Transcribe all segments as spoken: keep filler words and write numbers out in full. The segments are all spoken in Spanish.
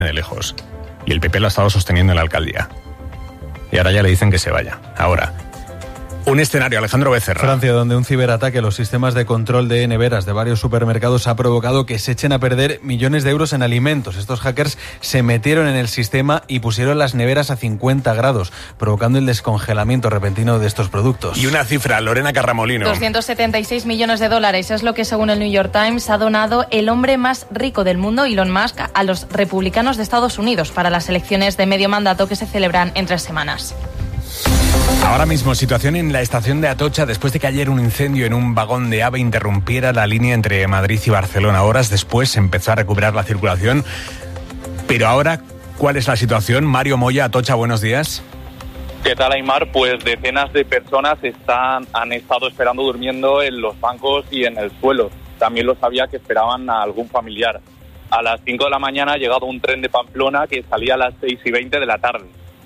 de lejos. Y el P P lo ha estado sosteniendo en la alcaldía. Y ahora ya le dicen que se vaya. Ahora, un escenario, Alejandro Becerra. Francia, donde un ciberataque a los sistemas de control de neveras de varios supermercados ha provocado que se echen a perder millones de euros en alimentos. Estos hackers se metieron en el sistema y pusieron las neveras a cincuenta grados, provocando el descongelamiento repentino de estos productos. Y una cifra, Lorena Carramolino. doscientos setenta y seis millones de dólares es lo que, según el New York Times, ha donado el hombre más rico del mundo, Elon Musk, a los republicanos de Estados Unidos para las elecciones de medio mandato que se celebran en tres semanas. Ahora mismo, situación en la estación de Atocha después de que ayer un incendio en un vagón de AVE interrumpiera la línea entre Madrid y Barcelona. Horas después empezó a recuperar la circulación. Pero ahora, ¿cuál es la situación? Mario Moya, Atocha, buenos días. ¿Qué tal, Aymar? Pues decenas de personas están, han estado esperando durmiendo en los bancos y en el suelo. También lo sabía que esperaban a algún familiar. A las cinco de la mañana ha llegado un tren de Pamplona que salía a las seis y veinte de la tarde.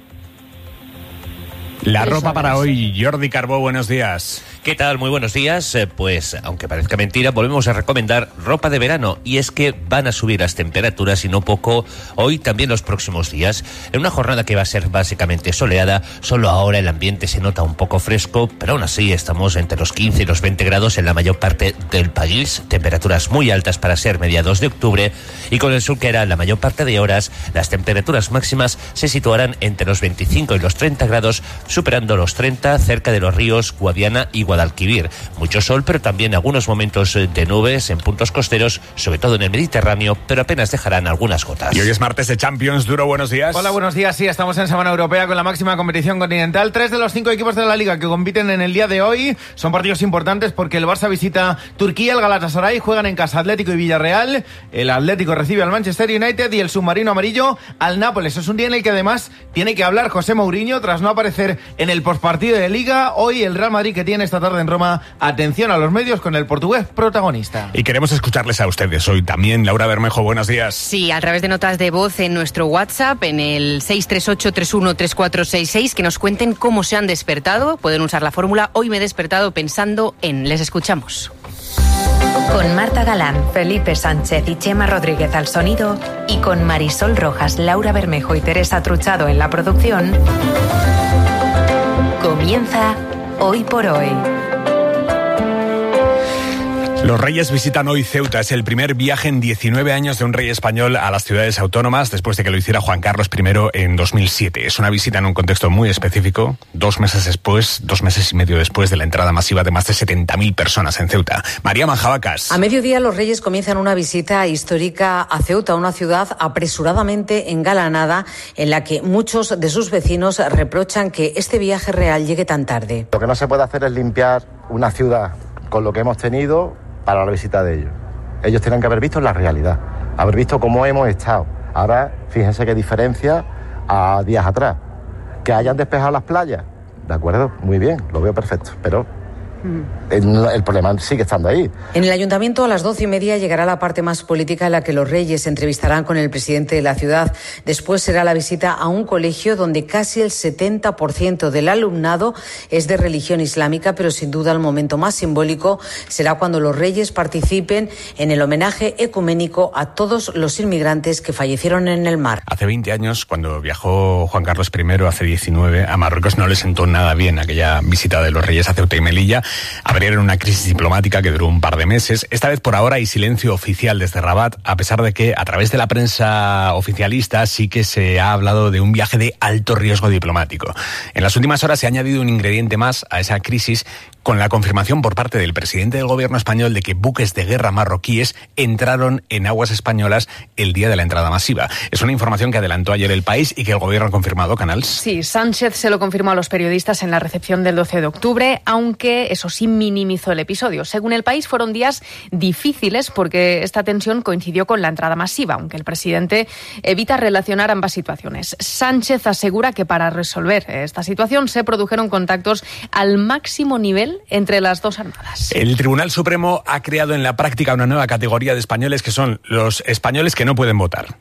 La ropa para hoy, Jordi Carbó, buenos días. ¿Qué tal? Muy buenos días. Eh, pues, aunque parezca mentira, volvemos a recomendar ropa de verano. Y es que van a subir las temperaturas y no poco hoy, también los próximos días. En una jornada que va a ser básicamente soleada, solo ahora el ambiente se nota un poco fresco, pero aún así estamos entre los quince y los veinte grados en la mayor parte del país. Temperaturas muy altas para ser mediados de octubre. Y con el sur que era la mayor parte de horas, las temperaturas máximas se situarán entre los veinticinco y los treinta grados, superando los treinta cerca de los ríos Guadiana y Guadalquivir. Mucho sol, pero también algunos momentos de nubes en puntos costeros, sobre todo en el Mediterráneo, pero apenas dejarán algunas gotas. Y hoy es martes de Champions. Duro, buenos días. Hola, buenos días. Sí, estamos en Semana Europea con la máxima competición continental. Tres de los cinco equipos de la Liga que compiten en el día de hoy son partidos importantes porque el Barça visita Turquía, el Galatasaray juegan en casa Atlético y Villarreal, el Atlético recibe al Manchester United y el submarino amarillo al Nápoles. Es un día en el que además tiene que hablar José Mourinho tras no aparecer en el postpartido de Liga. Hoy el Real Madrid, que tiene esta tarde en Roma, atención a los medios con el portugués protagonista. Y queremos escucharles a ustedes hoy también. Laura Bermejo, buenos días. Sí, a través de notas de voz en nuestro WhatsApp, en el seis tres ocho, tres uno tres cuatro seis seis, que nos cuenten cómo se han despertado. Pueden usar la fórmula "Hoy me he despertado pensando en". Les escuchamos. Con Marta Galán, Felipe Sánchez y Chema Rodríguez al sonido y con Marisol Rojas, Laura Bermejo y Teresa Truchado en la producción, comienza Hoy por Hoy. Los reyes visitan hoy Ceuta. Es el primer viaje en diecinueve años de un rey español a las ciudades autónomas después de que lo hiciera Juan Carlos primero en dos mil siete. Es una visita en un contexto muy específico, dos meses después, dos meses y medio después de la entrada masiva de más de setenta mil personas en Ceuta. María Manjabacas. A mediodía los reyes comienzan una visita histórica a Ceuta, una ciudad apresuradamente engalanada en la que muchos de sus vecinos reprochan que este viaje real llegue tan tarde. Lo que no se puede hacer es limpiar una ciudad con lo que hemos tenido para la visita de ellos. Ellos tienen que haber visto la realidad, haber visto cómo hemos estado. Ahora, fíjense qué diferencia a días atrás. Que hayan despejado las playas, de acuerdo, muy bien, lo veo perfecto, pero el, el problema sigue estando ahí. En el ayuntamiento a las doce y media llegará la parte más política en la que los reyes se entrevistarán con el presidente de la ciudad. Después será la visita a un colegio donde casi el setenta por ciento del alumnado es de religión islámica, pero sin duda el momento más simbólico será cuando los reyes participen en el homenaje ecuménico a todos los inmigrantes que fallecieron en el mar. Hace veinte años, cuando viajó Juan Carlos primero, hace diecinueve, a Marruecos no le sentó nada bien aquella visita de los reyes a Ceuta y Melilla. Abrieron una crisis diplomática que duró un par de meses. Esta vez por ahora hay silencio oficial desde Rabat, a pesar de que a través de la prensa oficialista sí que se ha hablado de un viaje de alto riesgo diplomático. En las últimas horas se ha añadido un ingrediente más a esa crisis con la confirmación por parte del presidente del gobierno español de que buques de guerra marroquíes entraron en aguas españolas el día de la entrada masiva. Es una información que adelantó ayer El País y que el gobierno ha confirmado, Canals. Sí, Sánchez se lo confirmó a los periodistas en la recepción del doce de octubre, aunque eso sí minimizó el episodio. Según El País, fueron días difíciles porque esta tensión coincidió con la entrada masiva, aunque el presidente evita relacionar ambas situaciones. Sánchez asegura que para resolver esta situación se produjeron contactos al máximo nivel entre las dos armadas. El Tribunal Supremo ha creado en la práctica una nueva categoría de españoles que son los españoles que no pueden votar.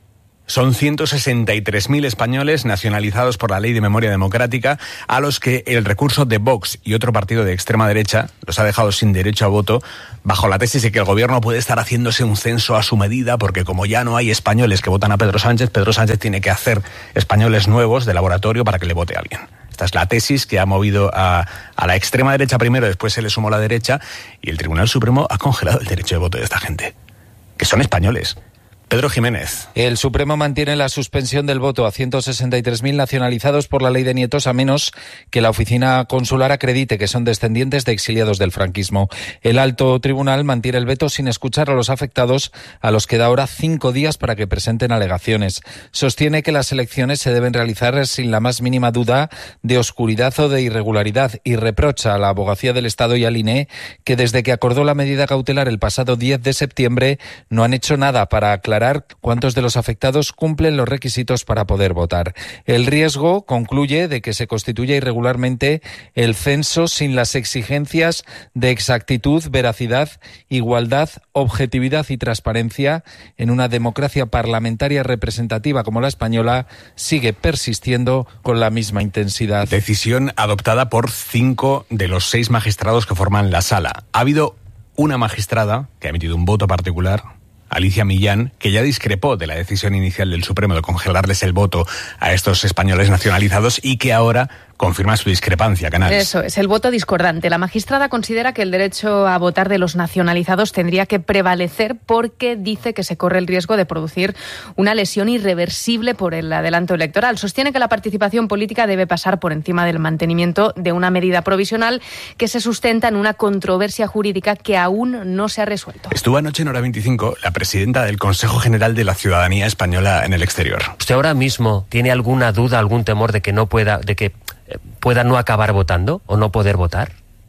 Son ciento sesenta y tres mil españoles nacionalizados por la Ley de Memoria Democrática a los que el recurso de Vox y otro partido de extrema derecha los ha dejado sin derecho a voto bajo la tesis de que el gobierno puede estar haciéndose un censo a su medida porque como ya no hay españoles que votan a Pedro Sánchez, Pedro Sánchez tiene que hacer españoles nuevos de laboratorio para que le vote a alguien. Esta es la tesis que ha movido a, a la extrema derecha primero, después se le sumó la derecha y el Tribunal Supremo ha congelado el derecho de voto de esta gente, que son españoles. Pedro Jiménez. El Supremo mantiene la suspensión del voto a ciento sesenta y tres mil nacionalizados por la ley de nietos a menos que la oficina consular acredite que son descendientes de exiliados del franquismo. El alto tribunal mantiene el veto sin escuchar a los afectados, a los que da ahora cinco días para que presenten alegaciones. Sostiene que las elecciones se deben realizar sin la más mínima duda de oscuridad o de irregularidad y reprocha a la Abogacía del Estado y al I N E que desde que acordó la medida cautelar el pasado diez de septiembre no han hecho nada para aclarar cuántos de los afectados cumplen los requisitos para poder votar. El riesgo, concluye, de que se constituya irregularmente el censo sin las exigencias de exactitud, veracidad, igualdad, objetividad y transparencia en una democracia parlamentaria representativa como la española, sigue persistiendo con la misma intensidad. Decisión adoptada por cinco de los seis magistrados que forman la sala. Ha habido una magistrada que ha emitido un voto particular, Alicia Millán, que ya discrepó de la decisión inicial del Supremo de congelarles el voto a estos españoles nacionalizados y que ahora confirma su discrepancia, Canales. Eso es, el voto discordante. La magistrada considera que el derecho a votar de los nacionalizados tendría que prevalecer porque dice que se corre el riesgo de producir una lesión irreversible por el adelanto electoral. Sostiene que la participación política debe pasar por encima del mantenimiento de una medida provisional que se sustenta en una controversia jurídica que aún no se ha resuelto. Estuvo anoche en Hora veinticinco la presidenta del Consejo General de la Ciudadanía Española en el exterior. ¿Usted ahora mismo tiene alguna duda, algún temor de que no pueda, de que pueda no acabar votando o no poder votar?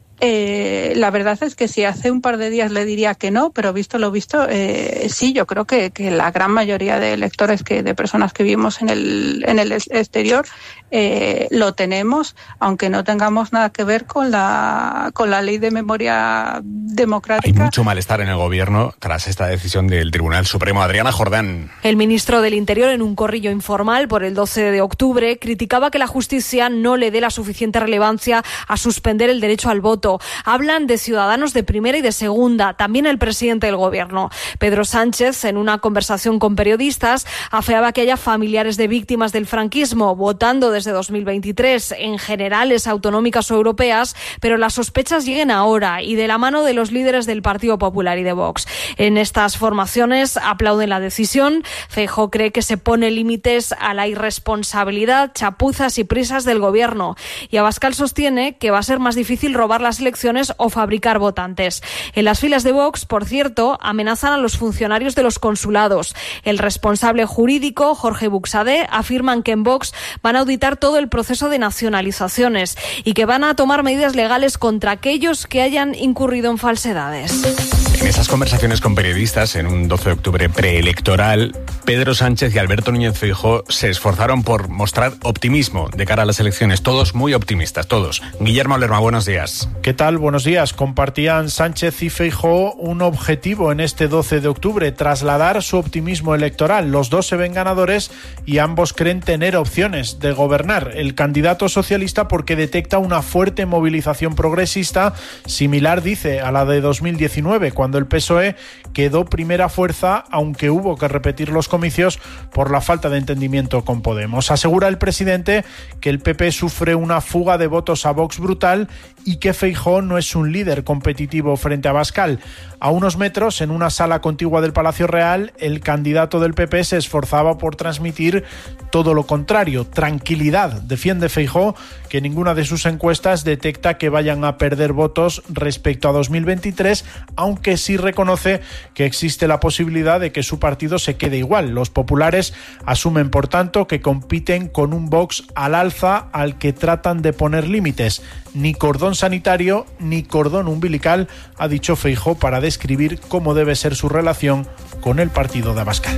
Eh, la verdad es que si hace un par de días le diría que no, pero visto lo visto, eh, sí, yo creo que, que la gran mayoría de electores, que de personas que vivimos en el, en el exterior, eh, lo tenemos, aunque no tengamos nada que ver con la, con la ley de memoria democrática. Hay mucho malestar en el gobierno tras esta decisión del Tribunal Supremo. Adriana Jordán. El ministro del Interior, en un corrillo informal por el doce de octubre, criticaba que la justicia no le dé la suficiente relevancia a suspender el derecho al voto. Hablan de ciudadanos de primera y de segunda, también el presidente del gobierno. Pedro Sánchez, en una conversación con periodistas, afeaba que haya familiares de víctimas del franquismo votando desde dos mil veintitrés en generales autonómicas o europeas, pero las sospechas lleguen ahora y de la mano de los líderes del Partido Popular y de Vox. En estas formaciones aplauden la decisión. Feijóo cree que se pone límites a la irresponsabilidad, chapuzas y prisas del gobierno. Y Abascal sostiene que va a ser más difícil robar las elecciones o fabricar votantes. En las filas de Vox, por cierto, amenazan a los funcionarios de los consulados. El responsable jurídico, Jorge Buxadé, afirman que en Vox van a auditar todo el proceso de nacionalizaciones y que van a tomar medidas legales contra aquellos que hayan incurrido en falsedades. En esas conversaciones con periodistas en un doce de octubre preelectoral, Pedro Sánchez y Alberto Núñez Feijóo se esforzaron por mostrar optimismo de cara a las elecciones. Todos muy optimistas, todos. Guillermo Lerma, buenos días. ¿Qué tal? Buenos días. Compartían Sánchez y Feijóo un objetivo en este doce de octubre, trasladar su optimismo electoral. Los dos se ven ganadores y ambos creen tener opciones de gobernar. El candidato socialista porque detecta una fuerte movilización progresista, similar, dice, a la de dos mil diecinueve, cuando el P S O E quedó primera fuerza, aunque hubo que repetir los comicios por la falta de entendimiento con Podemos. Asegura el presidente que el P P sufre una fuga de votos a Vox brutal y que Feijóo no es un líder competitivo frente a Abascal. A unos metros, en una sala contigua del Palacio Real, el candidato del P P se esforzaba por transmitir todo lo contrario, tranquilidad. Defiende Feijóo que ninguna de sus encuestas detecta que vayan a perder votos respecto a dos mil veintitrés, aunque sí reconoce que existe la posibilidad de que su partido se quede igual. Los populares asumen, por tanto, que compiten con un Vox al alza al que tratan de poner límites. Ni cordón sanitario ni cordón umbilical, ha dicho Feijóo para describir cómo debe ser su relación con el partido de Abascal.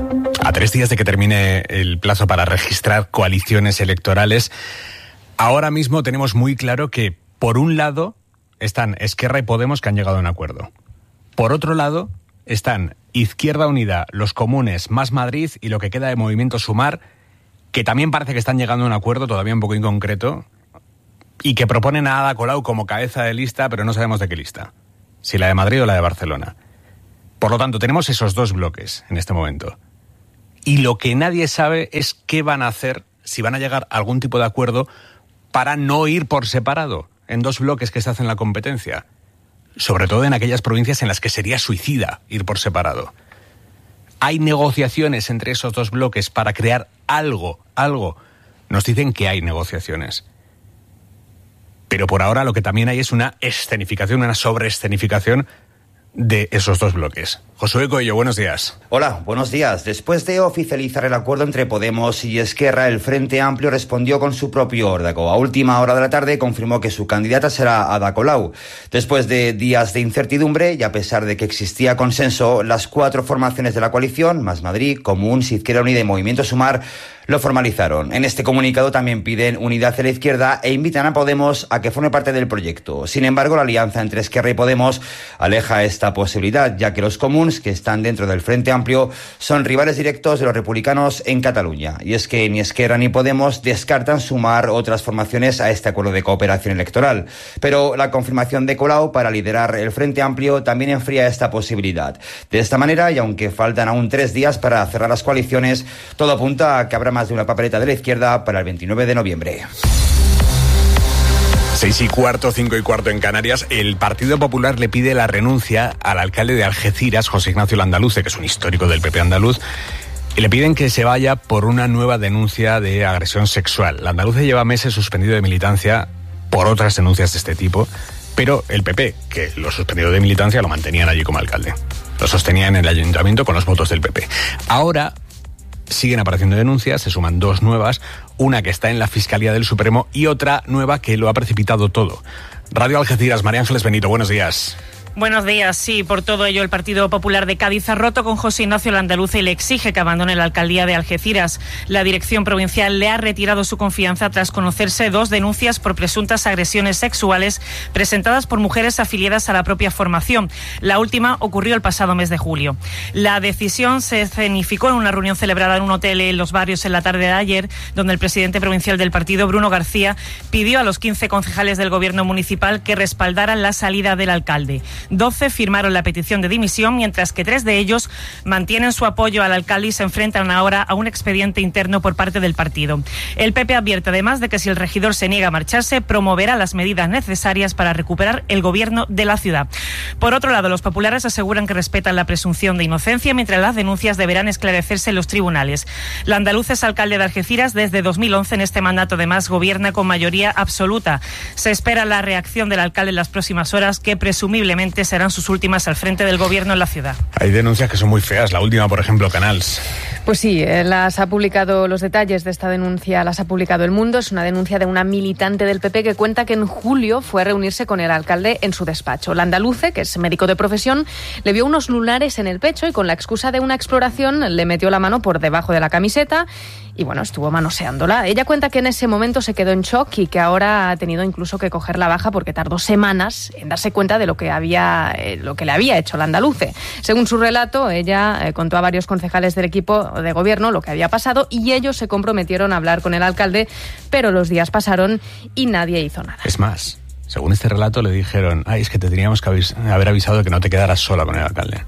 A tres días de que termine el plazo para registrar coaliciones electorales, ahora mismo tenemos muy claro que, por un lado, están Esquerra y Podemos, que han llegado a un acuerdo. Por otro lado, están Izquierda Unida, Los Comunes, Más Madrid y lo que queda de Movimiento Sumar, que también parece que están llegando a un acuerdo todavía un poco inconcreto y que proponen a Ada Colau como cabeza de lista, pero no sabemos de qué lista, si la de Madrid o la de Barcelona. Por lo tanto, tenemos esos dos bloques en este momento. Y lo que nadie sabe es qué van a hacer, si van a llegar a algún tipo de acuerdo para no ir por separado en dos bloques que se hacen la competencia. Sobre todo en aquellas provincias en las que sería suicida ir por separado. ¿Hay negociaciones entre esos dos bloques para crear algo, algo? Nos dicen que hay negociaciones. Pero por ahora lo que también hay es una escenificación, una sobreescenificación de esos dos bloques. Josué Coello, buenos días. Hola, buenos días. Después de oficializar el acuerdo entre Podemos y Esquerra, el Frente Amplio respondió con su propio órdago. A última hora de la tarde confirmó que su candidata será Ada Colau. Después de días de incertidumbre y a pesar de que existía consenso, las cuatro formaciones de la coalición, Más Madrid, Comuns, Izquierda Unida y Movimiento Sumar, lo formalizaron. En este comunicado también piden unidad de la izquierda e invitan a Podemos a que forme parte del proyecto. Sin embargo, la alianza entre Esquerra y Podemos aleja esta posibilidad, ya que los Comuns, que están dentro del Frente Amplio, son rivales directos de los republicanos en Cataluña. Y es que ni Esquerra ni Podemos descartan sumar otras formaciones a este acuerdo de cooperación electoral. Pero la confirmación de Colau para liderar el Frente Amplio también enfría esta posibilidad. De esta manera, y aunque faltan aún tres días para cerrar las coaliciones, todo apunta a que habrá más de una papeleta de la izquierda para el veintinueve de noviembre. Seis y cuarto, cinco y cuarto en Canarias. El Partido Popular le pide la renuncia al alcalde de Algeciras, José Ignacio Landaluce, que es un histórico del P P andaluz, y le piden que se vaya por una nueva denuncia de agresión sexual. Landaluce lleva meses suspendido de militancia por otras denuncias de este tipo, pero el P P, que lo suspendido de militancia, lo mantenían allí como alcalde. Lo sostenían en el ayuntamiento con los votos del P P. Ahora siguen apareciendo denuncias, se suman dos nuevas, una que está en la Fiscalía del Supremo y otra nueva que lo ha precipitado todo. Radio Algeciras, María Ángeles Benito, buenos días. Buenos días. Sí, por todo ello el Partido Popular de Cádiz ha roto con José Ignacio Landaluce y le exige que abandone la alcaldía de Algeciras. La dirección provincial le ha retirado su confianza tras conocerse dos denuncias por presuntas agresiones sexuales presentadas por mujeres afiliadas a la propia formación. La última ocurrió el pasado mes de julio. La decisión se escenificó en una reunión celebrada en un hotel en Los Barrios en la tarde de ayer, donde el presidente provincial del partido, Bruno García, pidió a los quince concejales del gobierno municipal que respaldaran la salida del alcalde. doce firmaron la petición de dimisión, mientras que tres de ellos mantienen su apoyo al alcalde y se enfrentan ahora a un expediente interno por parte del partido. El P P advierte además de que si el regidor se niega a marcharse, promoverá las medidas necesarias para recuperar el gobierno de la ciudad. Por otro lado, los populares aseguran que respetan la presunción de inocencia, mientras las denuncias deberán esclarecerse en los tribunales. Landaluce es alcalde de Algeciras desde dos mil once. En este mandato, además, gobierna con mayoría absoluta. Se espera la reacción del alcalde en las próximas horas, que presumiblemente serán sus últimas al frente del gobierno en la ciudad. Hay denuncias que son muy feas. La última, por ejemplo, Canals. Pues sí, eh, las ha publicado, los detalles de esta denuncia las ha publicado El Mundo. Es una denuncia de una militante del P P que cuenta que en julio fue a reunirse con el alcalde en su despacho. Landaluce, que es médico de profesión, le vio unos lunares en el pecho y con la excusa de una exploración le metió la mano por debajo de la camiseta y bueno, estuvo manoseándola. Ella cuenta que en ese momento se quedó en shock y que ahora ha tenido incluso que coger la baja porque tardó semanas en darse cuenta de lo que había, eh, lo que le había hecho Landaluce. Según su relato, ella eh, contó a varios concejales del equipo de gobierno lo que había pasado y ellos se comprometieron a hablar con el alcalde, pero los días pasaron y nadie hizo nada. Es más, según este relato le dijeron, ay, es que te teníamos que avis- haber avisado de que no te quedaras sola con el alcalde.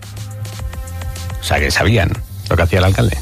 O sea, que sabían lo que hacía el alcalde.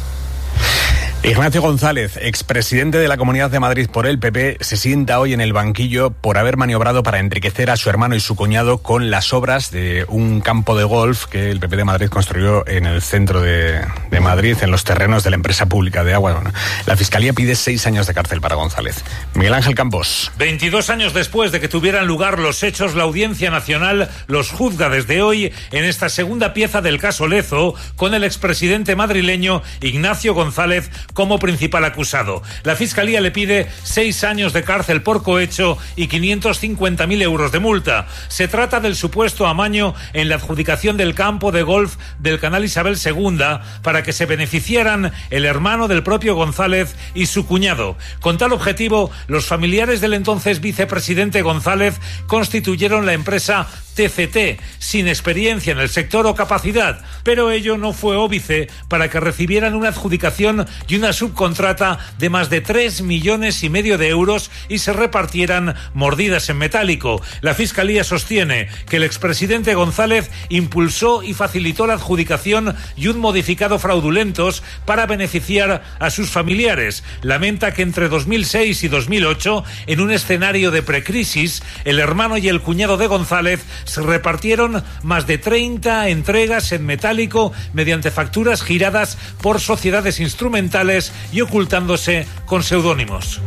Ignacio González, expresidente de la Comunidad de Madrid por el P P, se sienta hoy en el banquillo por haber maniobrado para enriquecer a su hermano y su cuñado con las obras de un campo de golf que el P P de Madrid construyó en el centro de, de Madrid, en los terrenos de la empresa pública de agua. Bueno, la Fiscalía pide seis años de cárcel para González. Miguel Ángel Campos. veintidós años después de que tuvieran lugar los hechos, la Audiencia Nacional los juzga desde hoy en esta segunda pieza del caso Lezo con el expresidente madrileño Ignacio González como principal acusado. La Fiscalía le pide seis años de cárcel por cohecho y quinientos cincuenta mil euros de multa. Se trata del supuesto amaño en la adjudicación del campo de golf del Canal Isabel segunda para que se beneficiaran el hermano del propio González y su cuñado. Con tal objetivo, los familiares del entonces vicepresidente González constituyeron la empresa T C T, sin experiencia en el sector o capacidad, pero ello no fue óbice para que recibieran una adjudicación y una subcontrata de más de tres millones y medio de euros y se repartieran mordidas en metálico. La Fiscalía sostiene que el expresidente González impulsó y facilitó la adjudicación y un modificado fraudulentos para beneficiar a sus familiares. Lamenta que entre dos mil seis y dos mil ocho, en un escenario de precrisis, el hermano y el cuñado de González se repartieron más de treinta entregas en metálico mediante facturas giradas por sociedades instrumentales y ocultándose con seudónimos.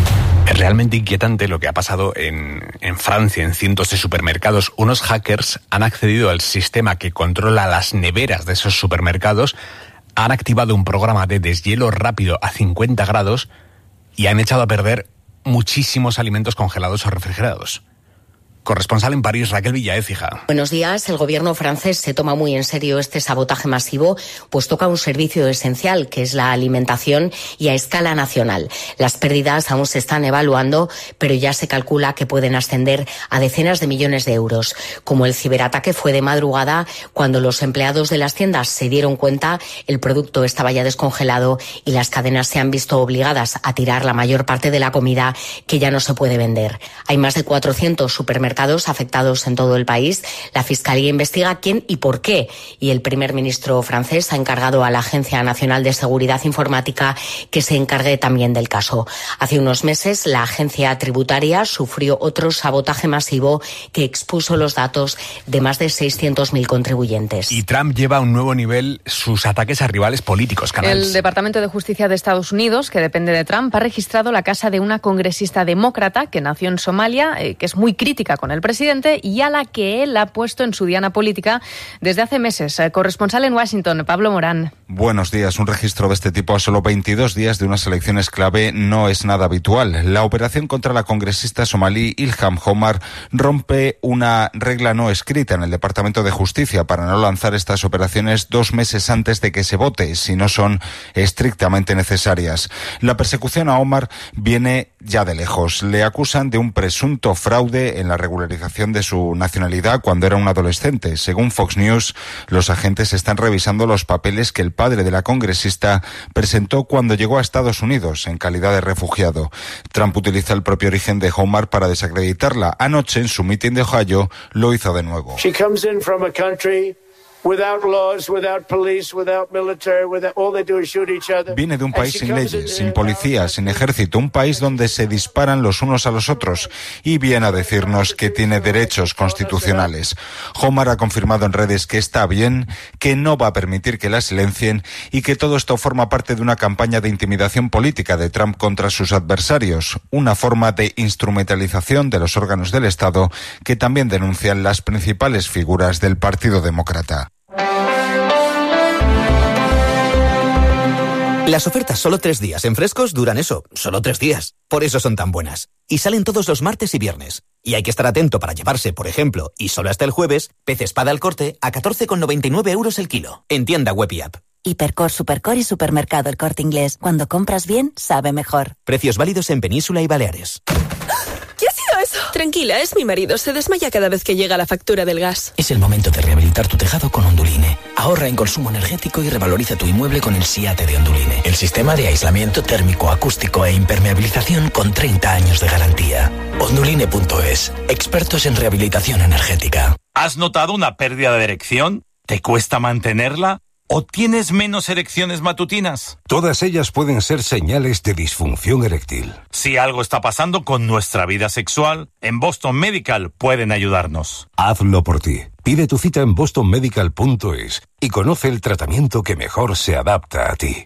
Es realmente inquietante lo que ha pasado en, en Francia, en cientos de supermercados. Unos hackers han accedido al sistema que controla las neveras de esos supermercados, han activado un programa de deshielo rápido a cincuenta grados y han echado a perder muchísimos alimentos congelados o refrigerados. Corresponsal en París, Raquel Villaécija. Buenos días. El gobierno francés se toma muy en serio este sabotaje masivo, pues toca un servicio esencial, que es la alimentación, y a escala nacional. Las pérdidas aún se están evaluando, pero ya se calcula que pueden ascender a decenas de millones de euros. Como el ciberataque fue de madrugada, cuando los empleados de las tiendas se dieron cuenta, el producto estaba ya descongelado y las cadenas se han visto obligadas a tirar la mayor parte de la comida que ya no se puede vender. Hay más de cuatrocientos supermercados afectados en todo el país. La Fiscalía investiga quién y por qué. Y el primer ministro francés ha encargado a la Agencia Nacional de Seguridad Informática que se encargue también del caso. Hace unos meses, la agencia tributaria sufrió otro sabotaje masivo que expuso los datos de más de seiscientos mil contribuyentes. Y Trump lleva a un nuevo nivel sus ataques a rivales políticos. Canals. El Departamento de Justicia de Estados Unidos, que depende de Trump, ha registrado la casa de una congresista demócrata que nació en Somalia, eh, que es muy crítica con el presidente y a la que él ha puesto en su diana política desde hace meses. Corresponsal en Washington, Pablo Morán. Buenos días. Un registro de este tipo a solo veintidós días de unas elecciones clave no es nada habitual. La operación contra la congresista somalí Ilham Omar rompe una regla no escrita en el Departamento de Justicia para no lanzar estas operaciones dos meses antes de que se vote, si no son estrictamente necesarias. La persecución a Omar viene ya de lejos. Le acusan de un presunto fraude en la regularización de su nacionalidad cuando era un adolescente. Según Fox News, los agentes están revisando los papeles que el padre de la congresista presentó cuando llegó a Estados Unidos en calidad de refugiado. Trump utiliza el propio origen de Omar para desacreditarla. Anoche, en su mitin de Ohio, lo hizo de nuevo. She comes in from a country without laws, without police, without military, without, all they do is shoot each other. Viene de un país sin leyes, sin policía, sin ejército, un país donde se disparan los unos a los otros, y viene a decirnos que tiene derechos constitucionales. Omar ha confirmado en redes que está bien, que no va a permitir que la silencien y que todo esto forma parte de una campaña de intimidación política de Trump contra sus adversarios, una forma de instrumentalización de los órganos del Estado que también denuncian las principales figuras del Partido Demócrata. Las ofertas solo tres días en Frescos duran eso, solo tres días. Por eso son tan buenas. Y salen todos los martes y viernes. Y hay que estar atento para llevarse, por ejemplo, y solo hasta el jueves, pez espada al corte a catorce con noventa y nueve euros el kilo. En tienda web y app. Hipercor, Supercor y Supermercado El Corte Inglés. Cuando compras bien, sabe mejor. Precios válidos en Península y Baleares. ¿Qué ha sido eso? Tranquila, es mi marido. Se desmaya cada vez que llega la factura del gas. Es el momento de rehabilitar tu tejado con Onduline. Ahorra en consumo energético y revaloriza tu inmueble con el SIATE de Onduline. El sistema de aislamiento térmico, acústico e impermeabilización con treinta años de garantía. Onduline punto es. Expertos en rehabilitación energética. ¿Has notado una pérdida de erección? ¿Te cuesta mantenerla? ¿O tienes menos erecciones matutinas? Todas ellas pueden ser señales de disfunción eréctil. Si algo está pasando con nuestra vida sexual, en Boston Medical pueden ayudarnos. Hazlo por ti. Pide tu cita en boston medical punto es y conoce el tratamiento que mejor se adapta a ti.